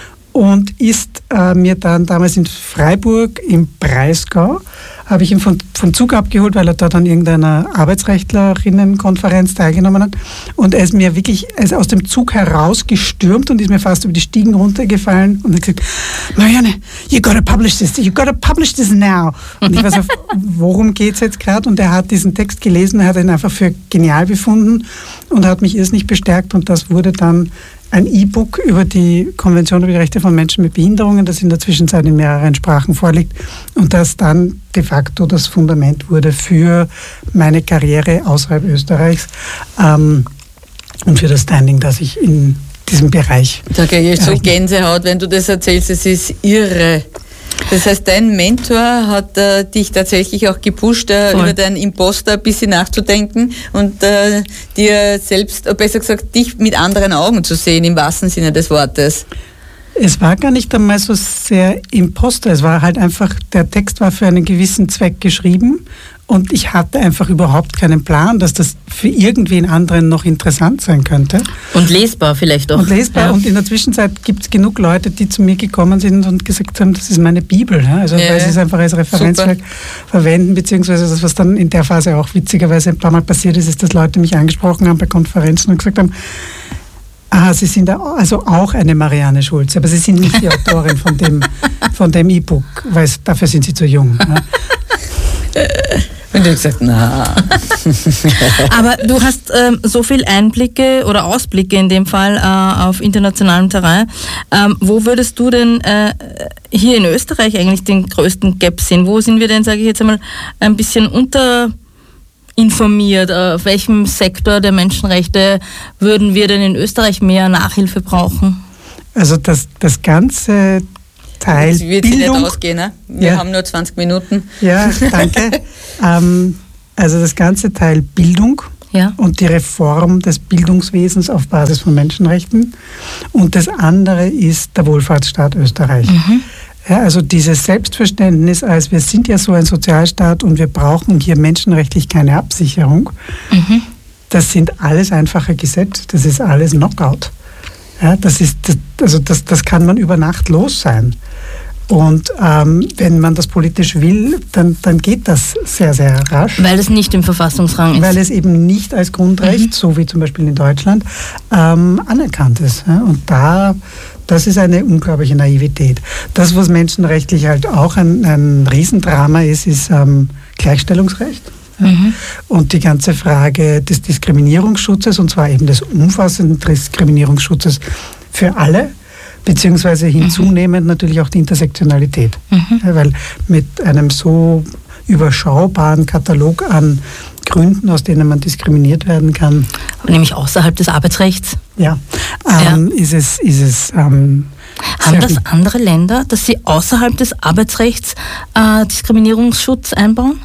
Und ist äh, mir dann damals in Freiburg im Breisgau, habe ich ihn von, vom Zug abgeholt, weil er dort an irgendeiner Arbeitsrechtlerinnenkonferenz teilgenommen hat. Und er ist mir wirklich er ist aus dem Zug herausgestürmt und ist mir fast über die Stiegen runtergefallen und hat gesagt, Marianne, you gotta publish this, you gotta publish this now. Und ich weiß so, worum geht's jetzt gerade? Und er hat diesen Text gelesen, er hat ihn einfach für genial befunden und hat mich irrsinnig bestärkt und das wurde dann ein E-Book über die Konvention über die Rechte von Menschen mit Behinderungen, das in der Zwischenzeit in mehreren Sprachen vorliegt und das dann de facto das Fundament wurde für meine Karriere außerhalb Österreichs ähm, und für das Standing, das ich in diesem Bereich... Da kriege ich so Gänsehaut, wenn du das erzählst, es ist irre. Das heißt, dein Mentor hat äh, dich tatsächlich auch gepusht, äh, über deinen Imposter ein bisschen nachzudenken und äh, dir selbst, äh, besser gesagt, dich mit anderen Augen zu sehen, im wahrsten Sinne des Wortes. Es war gar nicht einmal so sehr Imposter, es war halt einfach, der Text war für einen gewissen Zweck geschrieben und ich hatte einfach überhaupt keinen Plan, dass das für irgendwen anderen noch interessant sein könnte. Und lesbar vielleicht auch. Und lesbar. Ja. Und in der Zwischenzeit gibt es genug Leute, die zu mir gekommen sind und gesagt haben, das ist meine Bibel. Ja? Also ja, weil sie es einfach als Referenzwerk super verwenden, beziehungsweise das, was dann in der Phase auch witzigerweise ein paar Mal passiert ist, ist, dass Leute mich angesprochen haben bei Konferenzen und gesagt haben, ah, Sie sind also auch eine Marianne Schulze, aber Sie sind nicht die Autorin von dem, von dem E-Book, weil dafür sind Sie zu jung. Ja? Und ich gesagt, na. Aber du hast ähm, so viel Einblicke oder Ausblicke in dem Fall äh, auf internationalem Terrain. Ähm, wo würdest du denn äh, hier in Österreich eigentlich den größten Gap sehen? Wo sind wir denn, sage ich jetzt einmal, ein bisschen unterinformiert? Auf welchem Sektor der Menschenrechte würden wir denn in Österreich mehr Nachhilfe brauchen? Also das, das ganze Teil das wird Bildung. Nicht ausgehen, ne? Wir Ja. haben nur zwanzig Minuten. Ja, danke. ähm, also das ganze Teil Bildung Ja. und die Reform des Bildungswesens auf Basis von Menschenrechten. Und das andere ist der Wohlfahrtsstaat Österreich. Mhm. Ja, also dieses Selbstverständnis, als wir sind ja so ein Sozialstaat und wir brauchen hier menschenrechtlich keine Absicherung, Mhm. das sind alles einfache Gesetze, das ist alles Knockout. Ja, das, ist, das, also das, das kann man über Nacht los sein. Und ähm, wenn man das politisch will, dann, dann geht das sehr, sehr rasch. Weil es nicht im Verfassungsrang ist. Weil es eben nicht als Grundrecht, mhm. so wie zum Beispiel in Deutschland, ähm, anerkannt ist. Ja? Und da, das ist eine unglaubliche Naivität. Das, was menschenrechtlich halt auch ein, ein Riesendrama ist, ist ähm, Gleichstellungsrecht. Ja? Mhm. Und die ganze Frage des Diskriminierungsschutzes, und zwar eben des umfassenden Diskriminierungsschutzes für alle, beziehungsweise hinzunehmend mhm. natürlich auch die Intersektionalität. Mhm. Ja, weil mit einem so überschaubaren Katalog an Gründen, aus denen man diskriminiert werden kann. Nämlich außerhalb des Arbeitsrechts. Ja, ähm, ja. ist es... Ist es ähm, Haben das andere Länder, dass sie außerhalb des Arbeitsrechts äh, Diskriminierungsschutz einbauen?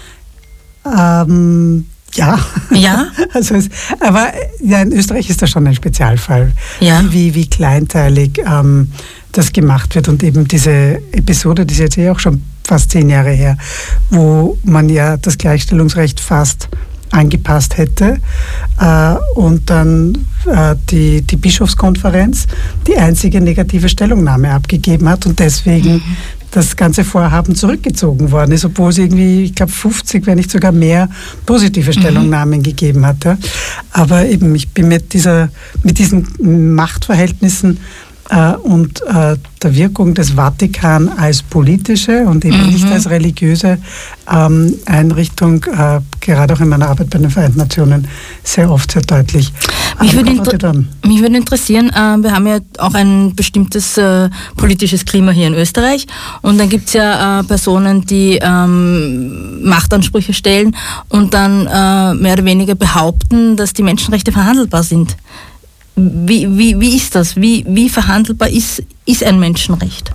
Ähm... Ja, ja? also es, aber ja, in Österreich ist das schon ein Spezialfall, ja. wie, wie kleinteilig ähm, das gemacht wird. Und eben diese Episode, die ist jetzt eh auch schon fast zehn Jahre her, wo man ja das Gleichstellungsrecht fast angepasst hätte äh, und dann äh, die, die Bischofskonferenz die einzige negative Stellungnahme abgegeben hat und deswegen mhm. das ganze Vorhaben zurückgezogen worden ist, obwohl es irgendwie, ich glaube, fünfzig, wenn nicht sogar mehr positive Stellungnahmen mhm. gegeben hatte. Aber eben, ich bin mit dieser, mit diesen Machtverhältnissen äh, und äh, der Wirkung des Vatikan als politische und eben mhm. nicht als religiöse ähm, Einrichtung, äh, gerade auch in meiner Arbeit bei den Vereinten Nationen, sehr oft sehr deutlich. Mich würde, inter- mich würde interessieren, äh, wir haben ja auch ein bestimmtes äh, politisches Klima hier in Österreich und dann gibt es ja äh, Personen, die ähm, Machtansprüche stellen und dann äh, mehr oder weniger behaupten, dass die Menschenrechte verhandelbar sind. Wie, wie, wie ist das? Wie, wie verhandelbar ist, ist ein Menschenrecht?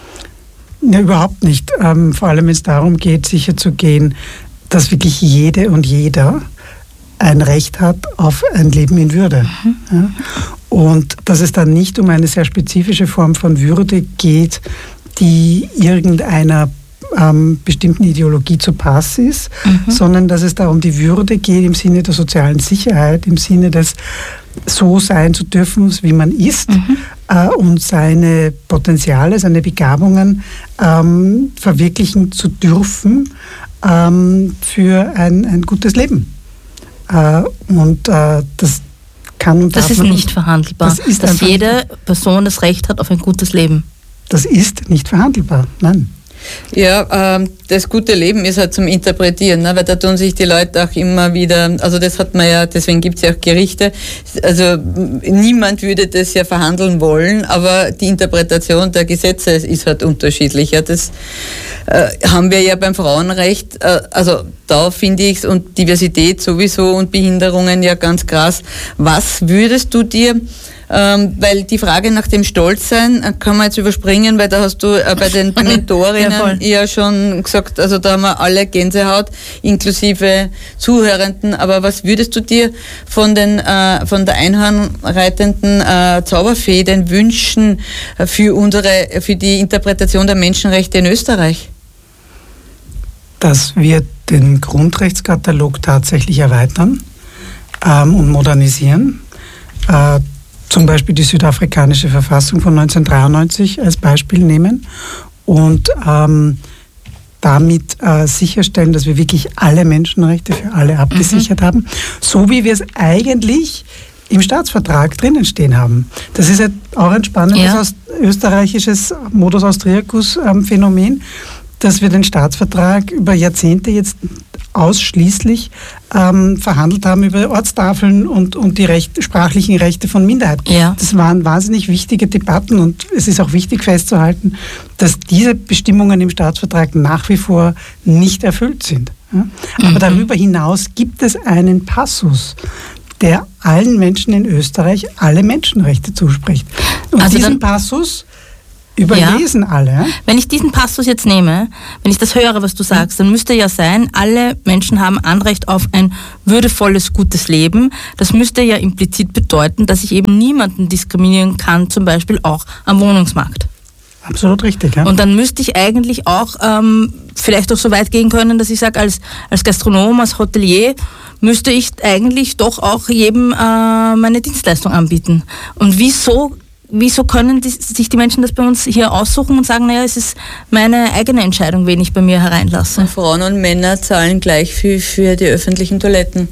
Ja, überhaupt nicht. Ähm, vor allem, wenn es darum geht, sicherzugehen, dass wirklich jede und jeder ein Recht hat auf ein Leben in Würde. Mhm. Ja? Und dass es dann nicht um eine sehr spezifische Form von Würde geht, die irgendeiner ähm, bestimmten Ideologie zu Pass ist, mhm. sondern dass es da um die Würde geht im Sinne der sozialen Sicherheit, im Sinne des so sein zu dürfen, wie man ist mhm. äh, und seine Potenziale, seine Begabungen ähm, verwirklichen zu dürfen ähm, für ein, ein gutes Leben. Äh, und äh, das kann und darf Das ist man nicht verhandelbar, das ist dass jede Person das Recht hat auf ein gutes Leben. Das ist nicht verhandelbar, nein. Ja, ähm, das gute Leben ist halt zum Interpretieren, ne? Weil da tun sich die Leute auch immer wieder, also das hat man ja, deswegen gibt es ja auch Gerichte, also niemand würde das ja verhandeln wollen, aber die Interpretation der Gesetze ist halt unterschiedlich. Ja, das äh, haben wir ja beim Frauenrecht, äh, also da finde ich es und Diversität sowieso und Behinderungen ja ganz krass. Was würdest du dir Ähm, weil die Frage nach dem Stolzsein äh, kann man jetzt überspringen, weil da hast du äh, bei den Mentorinnen ja, ja schon gesagt, also da haben wir alle Gänsehaut, inklusive Zuhörenden, aber was würdest du dir von den äh, von der einhornreitenden äh, Zauberfee denn wünschen äh, für unsere, für die Interpretation der Menschenrechte in Österreich? Dass wir den Grundrechtskatalog tatsächlich erweitern ähm, und modernisieren. Äh, zum Beispiel die südafrikanische Verfassung von neunzehnhundertdreiundneunzig als Beispiel nehmen und ähm, damit äh, sicherstellen, dass wir wirklich alle Menschenrechte für alle abgesichert mhm. haben, so wie wir es eigentlich im Staatsvertrag drinnen stehen haben. Das ist ja auch ein spannendes ja. österreichisches Modus Austriacus ähm, Phänomen, dass wir den Staatsvertrag über Jahrzehnte jetzt ausschließlich ähm, verhandelt haben über Ortstafeln und, und die Recht, sprachlichen Rechte von Minderheiten. Ja. Das waren wahnsinnig wichtige Debatten und es ist auch wichtig festzuhalten, dass diese Bestimmungen im Staatsvertrag nach wie vor nicht erfüllt sind. Ja? Aber mhm. darüber hinaus gibt es einen Passus, der allen Menschen in Österreich alle Menschenrechte zuspricht. Und also diesen Passus überlesen ja. alle. Wenn ich diesen Passus jetzt nehme, wenn ich das höre, was du sagst, dann müsste ja sein, alle Menschen haben Anrecht auf ein würdevolles, gutes Leben. Das müsste ja implizit bedeuten, dass ich eben niemanden diskriminieren kann, zum Beispiel auch am Wohnungsmarkt. Absolut richtig, ja. Und dann müsste ich eigentlich auch ähm, vielleicht auch so weit gehen können, dass ich sage, als, als Gastronom, als Hotelier, müsste ich eigentlich doch auch jedem äh, meine Dienstleistung anbieten. Und wieso Wieso können die, sich die Menschen das bei uns hier aussuchen und sagen, naja, es ist meine eigene Entscheidung, wen ich bei mir hereinlasse? Und Frauen und Männer zahlen gleich viel für die öffentlichen Toiletten.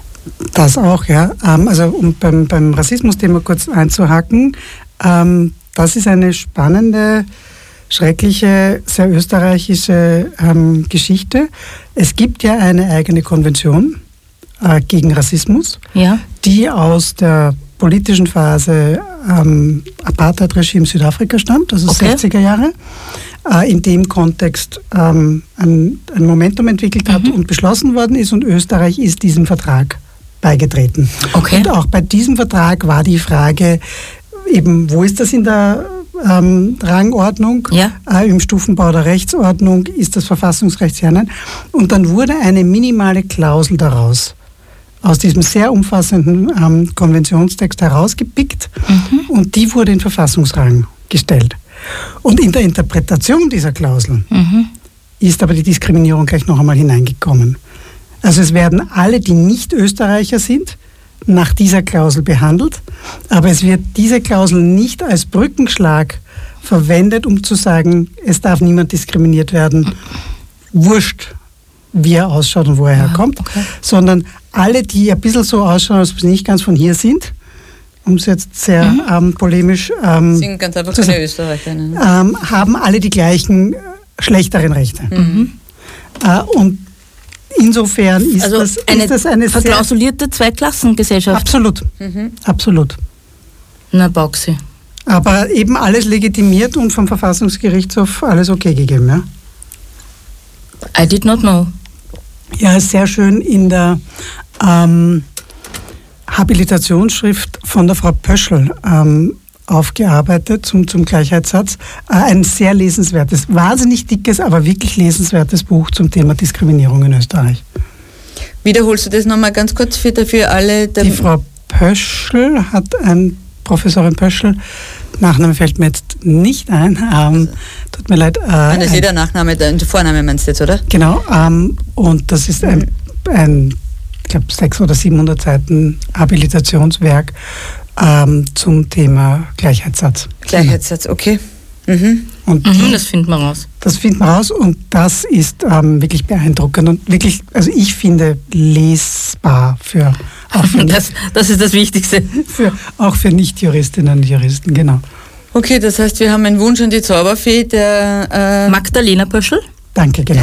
Das auch, ja. Also um beim, beim Rassismus-Thema kurz einzuhaken, ähm, das ist eine spannende, schreckliche, sehr österreichische ähm, Geschichte. Es gibt ja eine eigene Konvention äh, gegen Rassismus, ja. die aus der politischen Phase ähm, Apartheid-Regime Südafrika stammt, also okay. sechziger Jahre, äh, in dem Kontext ähm, ein, ein Momentum entwickelt hat mhm. und beschlossen worden ist und Österreich ist diesem Vertrag beigetreten. Okay. Und auch bei diesem Vertrag war die Frage, eben, wo ist das in der ähm, Rangordnung, ja. äh, im Stufenbau der Rechtsordnung, ist das verfassungsrechtlich hinein? Und dann wurde eine minimale Klausel daraus aus diesem sehr umfassenden ähm, Konventionstext herausgepickt mhm. und die wurde in Verfassungsrang gestellt. Und in der Interpretation dieser Klausel mhm. ist aber die Diskriminierung gleich noch einmal hineingekommen. Also es werden alle, die nicht Österreicher sind, nach dieser Klausel behandelt, aber es wird diese Klausel nicht als Brückenschlag verwendet, um zu sagen, es darf niemand diskriminiert werden, wurscht, wie er ausschaut und wo er herkommt, okay. sondern alle, die ein bisschen so ausschauen, als ob sie nicht ganz von hier sind, um es jetzt sehr mhm. ähm, polemisch ähm, sind ganz einfach keine sagen, Österreicher, ne? ähm, haben alle die gleichen äh, schlechteren Rechte. Mhm. Äh, und insofern ist, also das, eine ist das eine verklausulierte Zweiklassengesellschaft. Absolut, mhm. absolut. Na, Bauxi. Aber eben alles legitimiert und vom Verfassungsgerichtshof alles okay gegeben, ja? I did not know. Ja, ist sehr schön in der ähm, Habilitationsschrift von der Frau Pöschl ähm, aufgearbeitet zum, zum Gleichheitssatz. Äh, ein sehr lesenswertes, wahnsinnig dickes, aber wirklich lesenswertes Buch zum Thema Diskriminierung in Österreich. Wiederholst du das nochmal ganz kurz für, für alle? Die Frau Pöschl hat, ein Professorin Pöschl, Nachname fällt mir jetzt nicht ein, ähm, tut mir leid. Äh, das ist jeder Nachname, der Vorname meinst du jetzt, oder? Genau, ähm, und das ist ein, ein ich glaube, sechshundert oder siebenhundert Seiten Habilitationswerk ähm, zum Thema Gleichheitssatz. Gleichheitssatz, okay. Mhm. Und mhm, das findet man raus. Das findet man raus und das ist ähm, wirklich beeindruckend und wirklich, also ich finde, lesbar für auch für das, das ist das Wichtigste. Für, auch für Nicht-Juristinnen und Juristen, genau. Okay, das heißt, wir haben einen Wunsch an die Zauberfee, der äh Magdalena Pöschl. Danke, genau.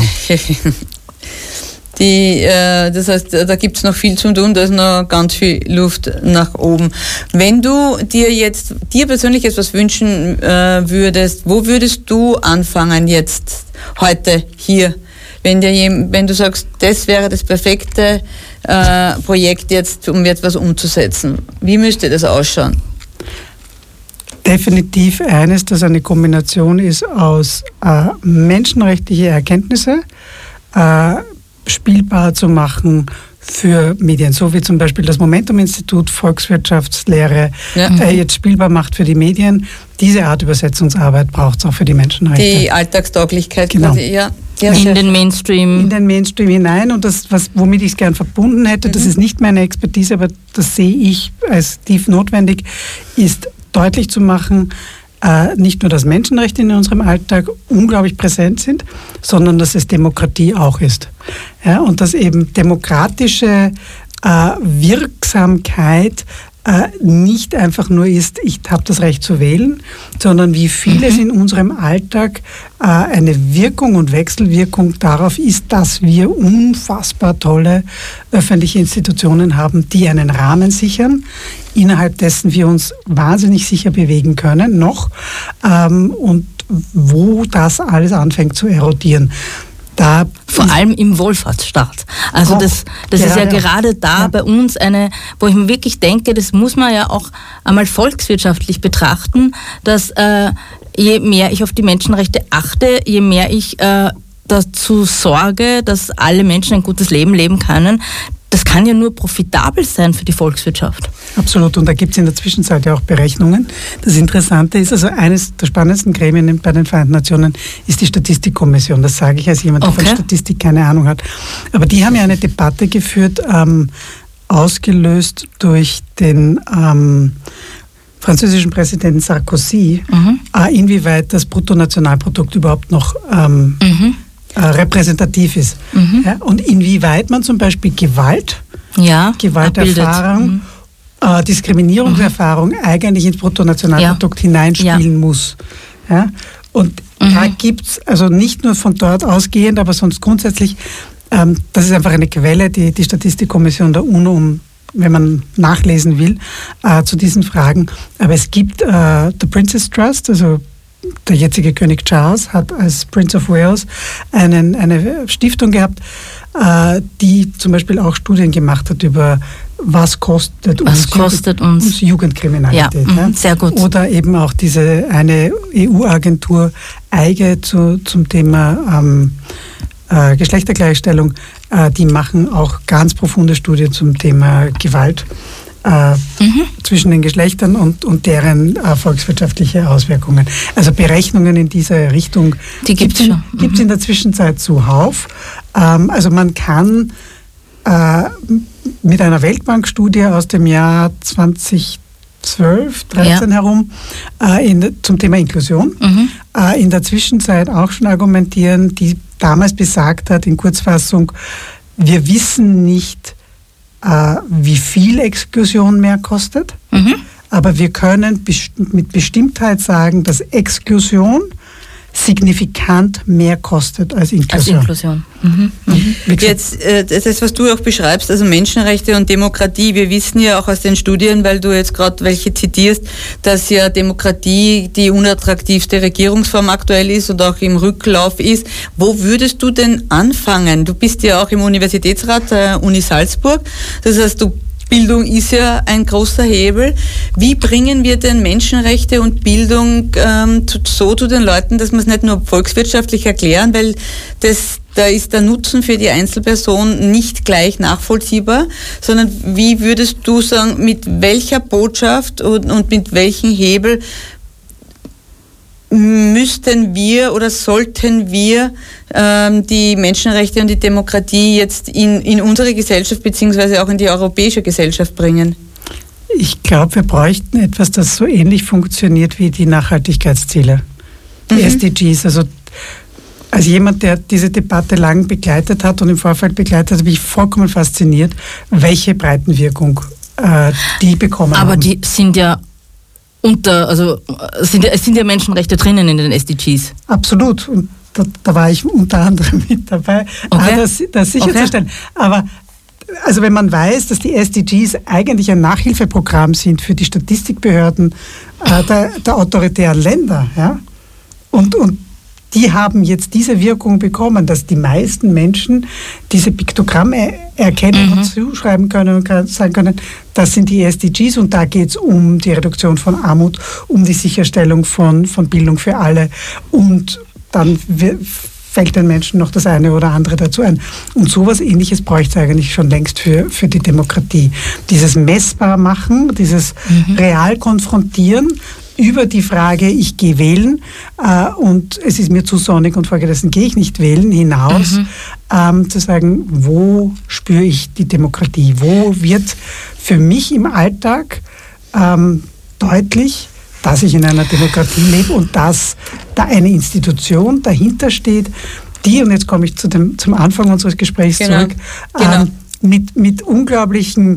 Die, äh, das heißt, da gibt es noch viel zu tun, da ist noch ganz viel Luft nach oben. Wenn du dir jetzt, dir persönlich etwas wünschen äh, würdest, wo würdest du anfangen jetzt, heute, hier? Wenn, dir jem, wenn du sagst, das wäre das perfekte äh, Projekt jetzt, um etwas umzusetzen, wie müsste das ausschauen? Definitiv eines, das eine Kombination ist aus äh, menschenrechtlichen Erkenntnisse, äh, spielbar zu machen für Medien, so wie zum Beispiel das Momentum-Institut Volkswirtschaftslehre ja. äh, jetzt spielbar macht für die Medien. Diese Art Übersetzungsarbeit braucht es auch für die Menschenrechte. Die Alltagstauglichkeit, genau. quasi, ja. Ja, in den Mainstream. In den Mainstream hinein und das, was, womit ich es gern verbunden hätte, mhm. das ist nicht meine Expertise, aber das sehe ich als tief notwendig, ist deutlich zu machen, äh, nicht nur, dass Menschenrechte in unserem Alltag unglaublich präsent sind, sondern dass es Demokratie auch ist. Ja, und dass eben demokratische äh, Wirksamkeit äh, nicht einfach nur ist, ich habe das Recht zu wählen, sondern wie vieles mhm. in unserem Alltag äh, eine Wirkung und Wechselwirkung darauf ist, dass wir unfassbar tolle öffentliche Institutionen haben, die einen Rahmen sichern, innerhalb dessen wir uns wahnsinnig sicher bewegen können noch ähm, und wo das alles anfängt zu erodieren. Da Vor allem im Wohlfahrtsstaat. Also auch, das, das ist ja gerade da ja. bei uns eine, wo ich mir wirklich denke, das muss man ja auch einmal volkswirtschaftlich betrachten, dass äh, je mehr ich auf die Menschenrechte achte, je mehr ich äh, dazu sorge, dass alle Menschen ein gutes Leben leben können, das kann ja nur profitabel sein für die Volkswirtschaft. Absolut. Und da gibt es in der Zwischenzeit ja auch Berechnungen. Das Interessante ist, also eines der spannendsten Gremien bei den Vereinten Nationen ist die Statistikkommission. Das sage ich als jemand, der okay. von Statistik keine Ahnung hat. Aber die haben ja eine Debatte geführt, ähm, ausgelöst durch den ähm, französischen Präsidenten Sarkozy, mhm. äh, inwieweit das Bruttonationalprodukt überhaupt noch ähm, mhm. repräsentativ ist. Mhm. Ja, und inwieweit man zum Beispiel Gewalt, ja, Gewalterfahrung, mhm. äh, Diskriminierungserfahrung mhm. eigentlich ins Bruttonationalprodukt ja. hineinspielen ja. muss. Ja? Und mhm. da gibt es, also nicht nur von dort ausgehend, aber sonst grundsätzlich, ähm, das ist einfach eine Quelle, die, die Statistikkommission der UNO, um, wenn man nachlesen will, äh, zu diesen Fragen. Aber es gibt äh, The Princess Trust, also der jetzige König Charles hat als Prince of Wales einen, eine Stiftung gehabt, äh, die zum Beispiel auch Studien gemacht hat über was kostet, was uns, kostet Jugend, uns? uns Jugendkriminalität. Ja, ja. Sehr gut. Oder eben auch diese eine E U-Agentur EIGE zu, zum Thema ähm, äh, Geschlechtergleichstellung, äh, die machen auch ganz profunde Studien zum Thema Gewalt. Äh, mhm. zwischen den Geschlechtern und, und deren äh, volkswirtschaftliche Auswirkungen. Also Berechnungen in diese Richtung die gibt es in, mhm. in der Zwischenzeit zuhauf. Ähm, also man kann äh, mit einer Weltbankstudie aus dem Jahr zweitausendzwölf, dreizehn ja. herum äh, in, zum Thema Inklusion mhm. äh, in der Zwischenzeit auch schon argumentieren, die damals besagt hat, in Kurzfassung, wir wissen nicht, wie viel Exklusion mehr kostet, mhm. aber wir können best- mit Bestimmtheit sagen, dass Exklusion signifikant mehr kostet als Inklusion. Als Inklusion. Mhm. Mhm. Jetzt, äh, das, was du auch beschreibst, also Menschenrechte und Demokratie, wir wissen ja auch aus den Studien, weil du jetzt gerade welche zitierst, dass ja Demokratie die unattraktivste Regierungsform aktuell ist und auch im Rücklauf ist. Wo würdest du denn anfangen? Du bist ja auch im Universitätsrat der Uni Salzburg, das heißt, du Bildung ist ja ein großer Hebel. Wie bringen wir denn Menschenrechte und Bildung ähm, so zu den Leuten, dass wir es nicht nur volkswirtschaftlich erklären, weil das, da ist der Nutzen für die Einzelperson nicht gleich nachvollziehbar, sondern wie würdest du sagen, mit welcher Botschaft und, und mit welchem Hebel müssten wir oder sollten wir ähm, die Menschenrechte und die Demokratie jetzt in, in unsere Gesellschaft beziehungsweise auch in die europäische Gesellschaft bringen? Ich glaube, wir bräuchten etwas, das so ähnlich funktioniert wie die Nachhaltigkeitsziele, die mhm. S D Gs. Also als jemand, der diese Debatte lang begleitet hat und im Vorfeld begleitet hat, bin ich vollkommen fasziniert, welche Breitenwirkung äh, die bekommen Aber haben. Aber die sind ja unter, also sind, es sind ja Menschenrechte drinnen in den S D Gs. Absolut. Und da, da war ich unter anderem mit dabei, okay. das, das sicherzustellen. Okay. Aber also wenn man weiß, dass die S D Gs eigentlich ein Nachhilfeprogramm sind für die Statistikbehörden äh, der, der autoritären Länder, ja, und, und die haben jetzt diese Wirkung bekommen, dass die meisten Menschen diese Piktogramme erkennen mhm. und zuschreiben können und sagen können, das sind die S D Gs und da geht es um die Reduktion von Armut, um die Sicherstellung von, von Bildung für alle und dann fällt den Menschen noch das eine oder andere dazu ein. Und sowas Ähnliches bräuchte es eigentlich schon längst für, für die Demokratie. Dieses Messbarmachen, dieses mhm. real konfrontieren über die Frage, ich gehe wählen äh, und es ist mir zu sonnig und folgedessen gehe ich nicht wählen, hinaus mhm. ähm, zu sagen, wo spüre ich die Demokratie? Wo wird für mich im Alltag ähm, deutlich, dass ich in einer Demokratie lebe und dass da eine Institution dahinter steht, die, und jetzt komme ich zu dem, zum Anfang unseres Gesprächs genau. zurück, genau. ähm, mit, mit unglaublichen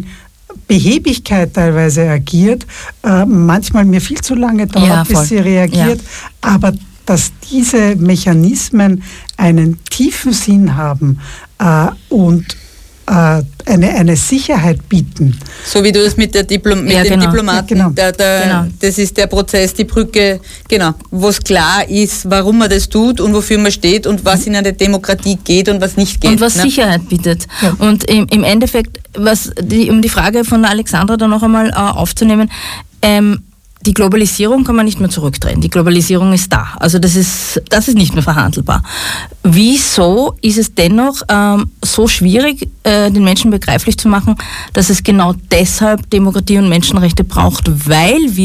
Behebigkeit teilweise agiert, äh, manchmal mir viel zu lange dauert, Ja, bis voll. sie reagiert, Ja. aber dass diese Mechanismen einen tiefen Sinn haben äh, und äh, eine, eine Sicherheit bieten. So wie du das mit, der Diplom mit Ja, den genau. Diplomaten, Ja, genau. der, der, Genau. das ist der Prozess, die Brücke, genau, wo es klar ist, warum man das tut und wofür man steht und was in einer Demokratie geht und was nicht geht. Und was ne? Sicherheit bietet. Ja. Und im, im Endeffekt, was die, um die Frage von der Alexandra da noch einmal äh, aufzunehmen, ähm, die Globalisierung kann man nicht mehr zurückdrehen. Die Globalisierung ist da. Also das ist, das ist nicht mehr verhandelbar. Wieso ist es dennoch ähm, so schwierig, äh, den Menschen begreiflich zu machen, dass es genau deshalb Demokratie und Menschenrechte braucht, weil wir